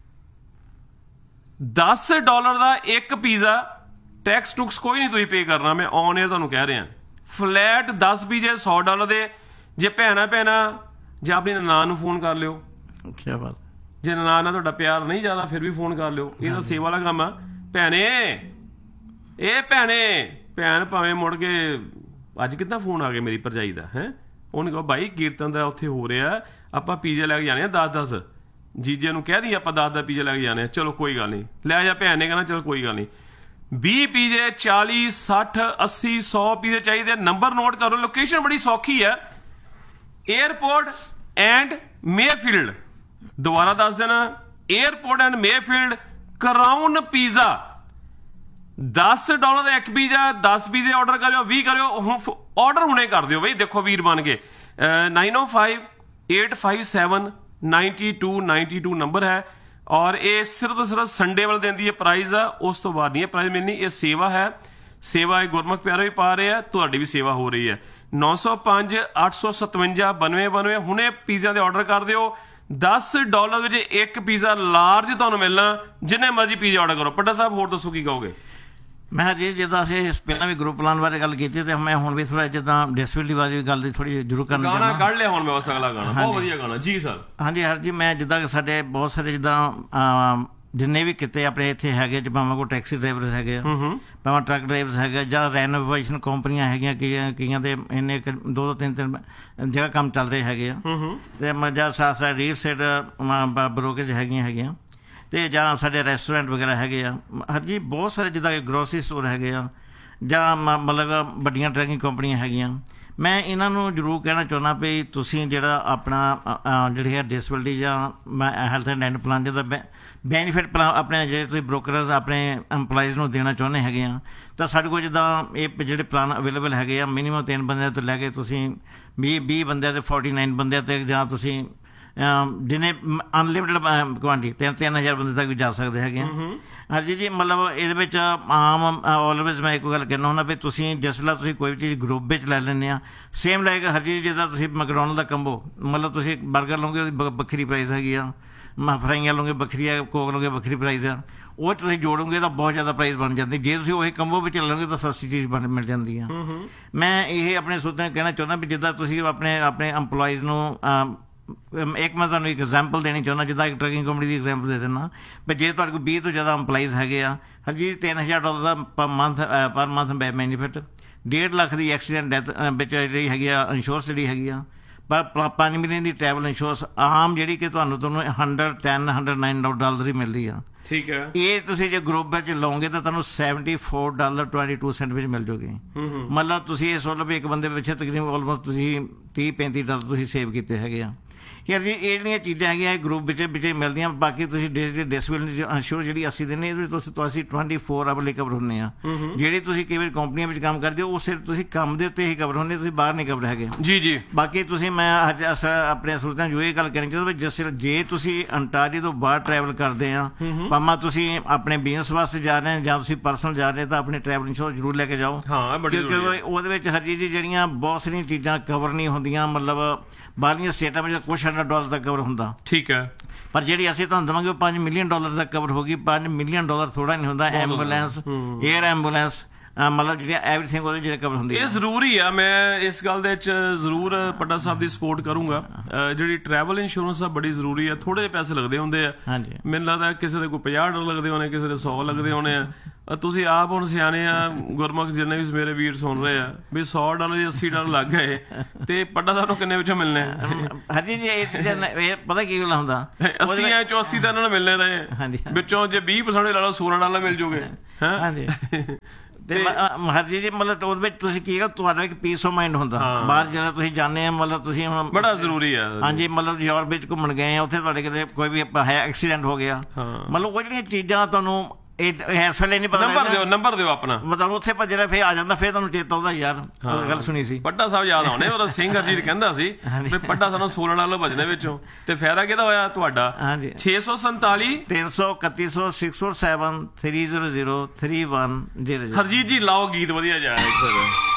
$10 ਦਾ ਇੱਕ ਪੀਜ਼ਾ, ਟੈਕਸ ਟੁਕਸ ਕੋਈ ਨਹੀਂ ਤੁਸੀਂ ਪੇ ਕਰਨਾ, ਮੈਂ ਔਨ ਏਅਰ ਤੁਹਾਨੂੰ ਕਹਿ ਰਿਹਾ। ਫਲੈਟ 10 ਪੀਜ਼ੇ $100 ਦੇ। ਜੇ ਭੈਣਾ ਜਾਂ ਆਪਣੀ ਨਨਾਣ ਨੂੰ ਫੋਨ ਕਰ ਲਿਓ, ਕੀ ਬਾਤ। ਜੇ ਨਨਾਣ ਨਾਲ ਤੁਹਾਡਾ ਪਿਆਰ ਨਹੀਂ ਜ਼ਿਆਦਾ ਫਿਰ ਵੀ ਫੋਨ ਕਰ ਲਿਓ, ਇਹ ਤਾਂ ਸੇਵਾ ਵਾਲਾ ਕੰਮ ਆ। ਭੈਣ ਭਾਵੇਂ ਮੁੜ ਕੇ ਅੱਜ ਕਿੱਦਾਂ ਫੋਨ ਆ ਗਿਆ ਮੇਰੀ ਭਰਜਾਈ ਦਾ, ਹੈ ਉਹਨੇ ਕਹੋ ਭਾਈ ਕੀਰਤਨ ਦਾ ਉੱਥੇ ਹੋ ਰਿਹਾ, ਆਪਾਂ ਪੀਜ਼ੇ ਲੈ ਕੇ ਜਾਣੇ ਆ 10-10, ਜੀਜੇ ਨੂੰ ਕਹਿ ਦੀ ਆਪਾਂ 10 ਪੀਜ਼ੇ ਲੈ ਕੇ ਜਾਣੇ ਆ। ਚਲੋ ਕੋਈ ਗੱਲ ਨਹੀਂ, ਲੈ ਜਾ। ਭੈਣ ਨੇ ਕਹਿਣਾ ਚਲੋ ਕੋਈ ਗੱਲ ਨਹੀਂ, 20 ਪੀਜ਼ੇ 40 60 80 100 ਪੀਜ਼ੇ ਚਾਹੀਦੇ। ਨੰਬਰ ਨੋਟ ਕਰੋ, ਲੋਕੇਸ਼ਨ ਬੜੀ ਸੌਖੀ ਹੈ, 에ਅਰਪੋਰਟ ਐਂਡ ਮੇਫੀਲਡ। ਦੁਬਾਰਾ ਦੱਸ ਦੇਣਾ, airport and Mayfield, crown pizza. $10 ਦਾ ਇੱਕ ਪੀਜ਼ਾ, 10 ਪੀਜ਼ੇ ਆਰਡਰ ਕਰਿਓ, 20 ਕਰਿਓ, ਆਰਡਰ ਹੁਣੇ ਕਰ ਦਿਓ ਬਈ। ਦੇਖੋ ਵੀਰ ਬਣ ਕੇ 905-857-9292 ਨੰਬਰ ਹੈ। ਔਰ ਇਹ ਸਿਰਫ ਸੰਡੇ ਵਾਲੇ ਦਿਨ ਦੀ ਇਹ ਪ੍ਰਾਈਜ਼ ਆ, ਉਸ ਤੋਂ ਬਾਅਦ ਨਹੀਂ ਇਹ ਪ੍ਰਾਈਜ਼ ਮਿਲਣੀ। ਇਹ ਸੇਵਾ ਹੈ, ਸੇਵਾ ਇਹ ਗੁਰਮੁਖ ਪਿਆਰੇ ਵੀ ਪਾ ਰਹੇ ਆ, ਤੁਹਾਡੀ ਵੀ ਸੇਵਾ ਹੋ ਰਹੀ ਹੈ। 905-857-9292 ਹੁਣੇ ਪੀਜ਼ਿਆਂ ਦੇ ਆਰਡਰ ਕਰ ਦਿਓ। $10 ਵਿੱਚ ਇੱਕ ਪੀਜ਼ਾ ਲਾਰਜ ਤੁਹਾਨੂੰ ਮਿਲਣਾ, ਜਿੰਨੇ ਮਰਜ਼ੀ ਪੀਜ਼ਾ ਆਰਡਰ ਕਰੋ। ਪੱਟਾ ਸਾਹਿਬ ਹੋਰ ਦੱਸੋ ਕੀ ਕਹੋਗੇ? ਮੈਂ ਜੀ ਜਿੱਦਾਂ ਅਸੀਂ ਪਹਿਲਾਂ ਵੀ ਗਰੁੱਪ ਪਲਾਨ ਬਾਰੇ ਗੱਲ ਕੀਤੀ, ਤੇ ਮੈਂ ਹੁਣ ਵੀ ਥੋੜਾ ਜਿੱਦਾਂ ਡਿਸੇਬਿਲਿਟੀ ਬਾਰੇ ਗੱਲ ਦੀ ਥੋੜੀ ਜ਼ਰੂਰ ਕਰਨਾ ਗਾਣਾ ਕੱਢ ਲਿਆ ਹੁਣ ਮੈਂ ਉਸ ਅਗਲਾ ਗਾਣਾ, ਬਹੁਤ ਵਧੀਆ ਗਾਣਾ ਜੀ ਸਰ। ਹਾਂਜੀ ਹਰ ਜੀ, ਮੈਂ ਜਿੱਦਾਂ ਸਾਡੇ ਬਹੁਤ ਸਾਰੇ ਜਿੱਦਾਂ ਜਿੰਨੇ ਵੀ ਕਿਤੇ ਆਪਣੇ ਇੱਥੇ ਹੈਗੇ, ਭਾਵੇਂ ਕੋਈ ਟੈਕਸੀ ਡਰਾਈਵਰਸ ਹੈਗੇ ਆ, ਭਾਵੇਂ ਟਰੱਕ ਡਰਾਈਵਰਸ ਹੈਗੇ, ਜਾਂ ਰੈਨੋਵੇਸ਼ਨ ਕੰਪਨੀਆਂ ਹੈਗੀਆਂ, ਕਈਆਂ ਦੇ ਇੰਨੇ 2-3 ਜਗ੍ਹਾ ਕੰਮ ਚੱਲ ਰਹੇ ਹੈਗੇ ਆ, ਤੇ ਜਾਂ ਸਾਥ ਰੀਅਲ ਸਟੇਟ ਬਰੋਕਰੇਜ ਹੈਗੀਆਂ, ਤੇ ਜਾਂ ਸਾਡੇ ਰੈਸਟੋਰੈਂਟ ਵਗੈਰਾ ਹੈਗੇ ਆ। ਹਾਂਜੀ ਬਹੁਤ ਸਾਰੇ ਜਿੱਦਾਂ ਕਿ ਗਰੋਸਰੀ ਸਟੋਰ ਹੈਗੇ ਆ, ਜਾਂ ਮਤਲਬ ਵੱਡੀਆਂ ਟਰੱਕਿੰਗ ਕੰਪਨੀਆਂ ਹੈਗੀਆਂ। ਮੈਂ ਇਹਨਾਂ ਨੂੰ ਜ਼ਰੂਰ ਕਹਿਣਾ ਚਾਹੁੰਦਾ ਵੀ ਤੁਸੀਂ ਜਿਹੜਾ ਆਪਣਾ ਜਿਹੜੀ ਹੈ ਡਿਸੇਬਿਲਿਟੀ ਜਾਂ ਹੈਲਥ ਐਂਡ ਡੈਂਟਲ ਪਲਾਨ ਜਿਹਦਾ ਬੈਨੀਫਿਟ ਪਲਾਨ ਆਪਣੇ ਜਿਹੜੇ ਤੁਸੀਂ ਬ੍ਰੋਕਰਸ ਆਪਣੇ ਐਮਪਲਾਈਜ਼ ਨੂੰ ਦੇਣਾ ਚਾਹੁੰਦੇ ਹੈਗੇ ਆ, ਤਾਂ ਸਾਡੇ ਕੋਲ ਜਿੱਦਾਂ ਇਹ ਜਿਹੜੇ ਪਲਾਨ ਅਵੇਲੇਬਲ ਹੈਗੇ ਆ, ਮਿਨੀਮਮ 3 ਬੰਦਿਆਂ ਤੋਂ ਲੈ ਕੇ ਤੁਸੀਂ 20 ਬੰਦਿਆਂ ਤੇ 49 ਬੰਦਿਆਂ ਤੇ, ਜਾਂ ਤੁਸੀਂ ਜਿੰਨੇ ਅਨਲਿਮਿਟਡ ਕੁਆਂਟੀਟੀ 3,000 ਬੰਦੇ ਤੱਕ ਵੀ ਜਾ ਸਕਦੇ ਹੈਗੇ ਆ। ਹਾਂਜੀ ਜੀ, ਮਤਲਬ ਇਹਦੇ ਵਿੱਚ ਆਮ ਆਲਵੇਜ਼ ਮੈਂ ਇੱਕ ਗੱਲ ਕਹਿਣਾ ਹੁੰਦਾ ਵੀ ਤੁਸੀਂ ਜਿਸ ਵੇਲੇ ਤੁਸੀਂ ਕੋਈ ਵੀ ਚੀਜ਼ ਗਰੁੱਪ ਵਿੱਚ ਲੈ ਲੈਂਦੇ ਆ, ਸੇਮ ਲਾਈਕ ਹਰ ਚੀਜ਼ ਜਿੱਦਾਂ ਤੁਸੀਂ ਮੈਕਡੋਨਲਡ ਦਾ ਕੰਬੋ, ਮਤਲਬ ਤੁਸੀਂ ਬਰਗਰ ਲਓਗੇ ਉਹਦੀ ਵੱਖਰੀ ਪ੍ਰਾਈਸ ਹੈਗੀ ਆ, ਫਰਾਈਆਂ ਲਓਗੇ ਵੱਖਰੀ ਆ, ਕੋਕ ਲਓਗੇ ਵੱਖਰੀ ਪ੍ਰਾਈਸ ਆ, ਉਹ ਤੁਸੀਂ ਜੋੜੋਗੇ ਤਾਂ ਬਹੁਤ ਜ਼ਿਆਦਾ ਪ੍ਰਾਈਸ ਬਣ ਜਾਂਦੀ। ਜੇ ਤੁਸੀਂ ਉਹੀ ਕੰਬੋ ਵਿੱਚ ਲਓਗੇ ਤਾਂ ਸਸਤੀ ਚੀਜ਼ ਮਿਲ ਜਾਂਦੀ ਆ। ਮੈਂ ਇਹ ਆਪਣੇ ਸਰੋਤਿਆਂ ਨੂੰ ਕਹਿਣਾ ਚਾਹੁੰਦਾ ਵੀ ਜਿੱਦਾਂ ਤੁਸੀਂ ਆਪਣੇ ਇੰਪਲੋਈਜ਼ ਨੂੰ ਇੱਕ ਮੈਂ ਤੁਹਾਨੂੰ ਇੱਕ ਐਗਜ਼ਾਮਪਲ ਦੇਣੀ ਚਾਹੁੰਦਾ, ਜਿੱਦਾਂ ਇੱਕ ਟਰੱਕਿੰਗ ਕੰਪਨੀ ਦੀ ਐਗਜ਼ਾਮਪਲ ਦੇ ਦਿੰਦਾ ਵੀ ਜੇ ਤੁਹਾਡੇ ਕੋਲ 20 ਤੋਂ ਜ਼ਿਆਦਾ ਇੰਪਲਾਈਜ਼ ਹੈਗੇ ਆ, ਹਰਜੀ $3,000 ਦਾ ਪਰ ਮੰਥ ਬੈਨੀਫਿਟ, 1.5 ਲੱਖ ਦੀ ਐਕਸੀਡੈਂਟ ਡੈਥ ਵਿੱਚ ਜਿਹੜੀ ਹੈਗੀ ਆ ਇੰਸ਼ੋਰੈਂਸ ਜਿਹੜੀ ਹੈਗੀ ਆ, ਪਰ 5 ਮਿਲੀਅਨ ਦੀ ਟਰੈਵਲ ਇੰਸ਼ੋਰੈਂਸ ਆਮ ਜਿਹੜੀ ਕਿ ਤੁਹਾਨੂੰ $109 ਹੀ ਮਿਲਦੀ ਆ। ਠੀਕ ਹੈ, ਇਹ ਤੁਸੀਂ ਜੇ ਗਰੁੱਪ ਵਿੱਚ ਲਓਗੇ ਤਾਂ ਤੁਹਾਨੂੰ $74.22 ਵਿੱਚ ਮਿਲ ਜੂਗੀ। ਮਤਲਬ ਤੁਸੀਂ ਇਹ ਸੋਚ ਲਓ ਵੀ ਇੱਕ ਬੰਦੇ ਪਿੱਛੇ ਤਕਰੀਬਨ ਆਲਮੋਸਟ ਤੁਸੀਂ $30-35 ਤੁਸੀਂ ਸੇਵ ਕੀਤੇ ਹੈਗੇ ਆ। ਯਾਰ ਜੀ ਇਹ ਜਿਹੜੀਆਂ ਚੀਜ਼ਾਂ ਹੈਗੀਆਂ ਇਹ ਗਰੁੱਪ ਵਿੱਚ ਮਿਲਦੀਆਂ। ਬਾਕੀ ਤੁਸੀਂ ਡਿਸੇਬਿਲਿਟੀ ਇੰਸ਼ੋਰੈਂਸ ਜਿਹੜੀ ਅਸੀਂ ਦਿੰਦੇ ਇਹਦੇ ਵਿੱਚ ਤੁਸੀਂ 24 ਆਵਰ ਲਈ ਕਵਰ ਹੁੰਦੇ ਆ। ਜਿਹੜੀ ਤੁਸੀਂ ਕਈ ਵਾਰ ਕੰਪਨੀਆਂ ਵਿੱਚ ਕੰਮ ਕਰਦੇ ਹੋ ਉਹ ਸਿਰਫ ਤੁਸੀਂ ਕੰਮ ਦੇ ਉੱਤੇ ਹੀ ਕਵਰ ਹੁੰਦੇ, ਤੁਸੀਂ ਬਾਹਰ ਨਹੀਂ ਕਵਰ ਹੈਗੇ ਜੀ ਜੀ। ਬਾਕੀ ਤੁਸੀਂ ਮੈਂ ਅੱਜ ਆਪਣੇ ਸਰੋਤਿਆਂ ਨੂੰ ਇਹ ਗੱਲ ਕਹਿਣੀ ਚਾਹੁੰਦਾ ਵੀ ਜੇ ਤੁਸੀਂ ਅੰਟਾਰੀਓ ਤੋਂ ਬਾਹਰ ਟਰੈਵਲ ਕਰਦੇ ਆ, ਭਾਵੇਂ ਤੁਸੀਂ ਆਪਣੇ ਬਿਜ਼ਨਸ ਵਾਸਤੇ ਜਾ ਰਹੇ ਜਾਂ ਤੁਸੀਂ ਪਰਸਨਲ ਜਾ ਰਹੇ, ਤਾਂ ਆਪਣੇ ਟਰੈਵਲ ਇੰਸ਼ੋਰੈਂਸ ਜ਼ਰੂਰ ਲੈ ਕੇ ਜਾਓ, ਕਿਉਂਕਿ ਉਹਦੇ ਵਿੱਚ ਹਰ ਚੀਜ਼ ਜਿਹੜੀਆਂ ਬਹੁਤ ਸਾਰੀਆਂ ਚੀਜ਼ਾਂ ਕਵਰ ਨਹੀਂ ਹੁੰਦੀਆਂ। ਮਤਲਬ ਬਾਹਰਲੀਆਂ ਸਟੇਟਾਂ ਵਿੱਚ ਕੁਛ $100 ਦਾ ਕਵਰ ਹੁੰਦਾ, ਠੀਕ ਹੈ, ਪਰ ਜਿਹੜੀ ਅਸੀਂ ਤੁਹਾਨੂੰ ਦੇਵਾਂਗੇ ਉਹ $5 ਮਿਲੀਅਨ ਦਾ ਕਵਰ ਹੋਗੀ। $5 ਮਿਲੀਅਨ ਥੋੜਾ ਨਹੀਂ ਹੁੰਦਾ। ਐਂਬੂਲੈਂਸ, ਏਅਰ ਐਂਬੂਲੈਂਸ, ਮਤਲਬ ਜਿਹੜੀਆਂ ਐਵਰੀਥਿੰਗ ਉਹਦੇ ਜਿਹੜੇ ਕਵਰ ਹੁੰਦੀ ਇਹ ਜ਼ਰੂਰੀ ਆ। ਮੈਂ ਇਸ ਗੱਲ ਦੇ ਵਿੱਚ ਜ਼ਰੂਰ ਪੱਡਾ ਸਾਹਿਬ ਦੀ ਸਪੋਰਟ ਕਰੂੰਗਾ। ਜਿਹੜੀ ਟਰੈਵਲ ਇੰਸ਼ੋਰੈਂਸ ਆ ਬੜੀ ਜ਼ਰੂਰੀ ਆ। ਥੋੜੇ ਜਿਹੇ ਪੈਸੇ ਲੱਗਦੇ ਹੁੰਦੇ ਆ, ਮੈਨੂੰ ਲੱਗਦਾ ਕਿਸੇ ਦੇ ਕੋਈ $50 ਲੱਗਦੇ ਹੋਣੇ, ਕਿਸੇ ਦੇ 100 ਲੱਗਦੇ ਹੋਣੇ ਆ। ਤੁਸੀਂ ਆਪ ਹੁਣ ਸਿਆਣੇ ਆ, ਗੁਰਮੁਖ ਜਿੰਨੇ ਵੀ ਮੇਰੇ ਵੀਰ ਸੁਣ ਰਹੇ ਆ ਵੀ $100 ਜਾਂ $80 ਲੱਗ ਗਏ ਤੇ ਪੱਡਾ ਸਾਹਿਬ ਨੂੰ ਕਿੰਨੇ ਵਿੱਚੋਂ ਮਿਲਣੇ? ਹਾਂਜੀ ਜੀ, ਇਹ ਪਤਾ ਕੀ ਗੱਲ ਹੁੰਦਾ, 80 ਚੋਂ 80 ਤਾਂ ਇਹਨਾਂ ਨੂੰ ਮਿਲਣੇ ਰਹੇ, ਵਿੱਚੋਂ ਜੇ 20% ਲਾ ਲਓ $16 ਮਿਲ ਜੂਗੇ। ਹਾਂਜੀ ਤੇ ਹਰਜੀ ਜੀ ਮਤਲਬ ਉਹਦੇ ਵਿੱਚ ਤੁਸੀਂ ਕੀ ਤੁਹਾਡਾ ਇੱਕ ਪੀਸ ਆਫ ਮਾਈਂਡ ਹੁੰਦਾ ਬਾਹਰ ਜਿਹੜਾ ਤੁਸੀਂ ਜਾਂਦੇ ਆ, ਮਤਲਬ ਤੁਸੀਂ ਬੜਾ ਜ਼ਰੂਰੀ ਆ। ਹਾਂਜੀ, ਮਤਲਬ ਯੂਰਪ ਵਿੱਚ ਘੁੰਮਣ ਗਏ ਆ, ਉੱਥੇ ਤੁਹਾਡੇ ਕਿਤੇ ਕੋਈ ਵੀ ਹੈ ਐਕਸੀਡੈਂਟ ਹੋ ਗਿਆ, ਮਤਲਬ ਉਹ ਜਿਹੜੀਆਂ ਚੀਜ਼ਾਂ ਤੁਹਾਨੂੰ ਇਸ ਵੇਲੇ ਨਹੀਂ ਪਤਾ। ਨੰਬਰ ਦਿਓ ਆਪਣਾ, ਮਤਲਬ ਉੱਥੇ ਭੱਜਣਾ ਫਿਰ ਆ ਜਾਂਦਾ, ਫਿਰ ਤੁਹਾਨੂੰ ਚੇਤਾ ਆਉਂਦਾ ਯਾਰ ਗੱਲ ਸੁਣੀ ਸੀ। ਪੱਡਾ ਸਾਹਿਬ ਯਾਦ ਆਉਣੇ, ਉਹਦਾ ਸਿੰਘ ਹਰਜੀਤ ਕਹਿੰਦਾ ਸੀ ਵੀ ਪੱਡਾ ਸਾਨੂੰ $16 ਭੱਜਣੇ ਵਿੱਚੋਂ, ਤੇ ਫਾਇਦਾ ਕਿਹਦਾ ਹੋਇਆ ਤੁਹਾਡਾ? 647 331 647 300 3100। ਹਰਜੀਤ ਜੀ ਲਾਓ ਗੀਤ ਵਧੀਆ ਜਾ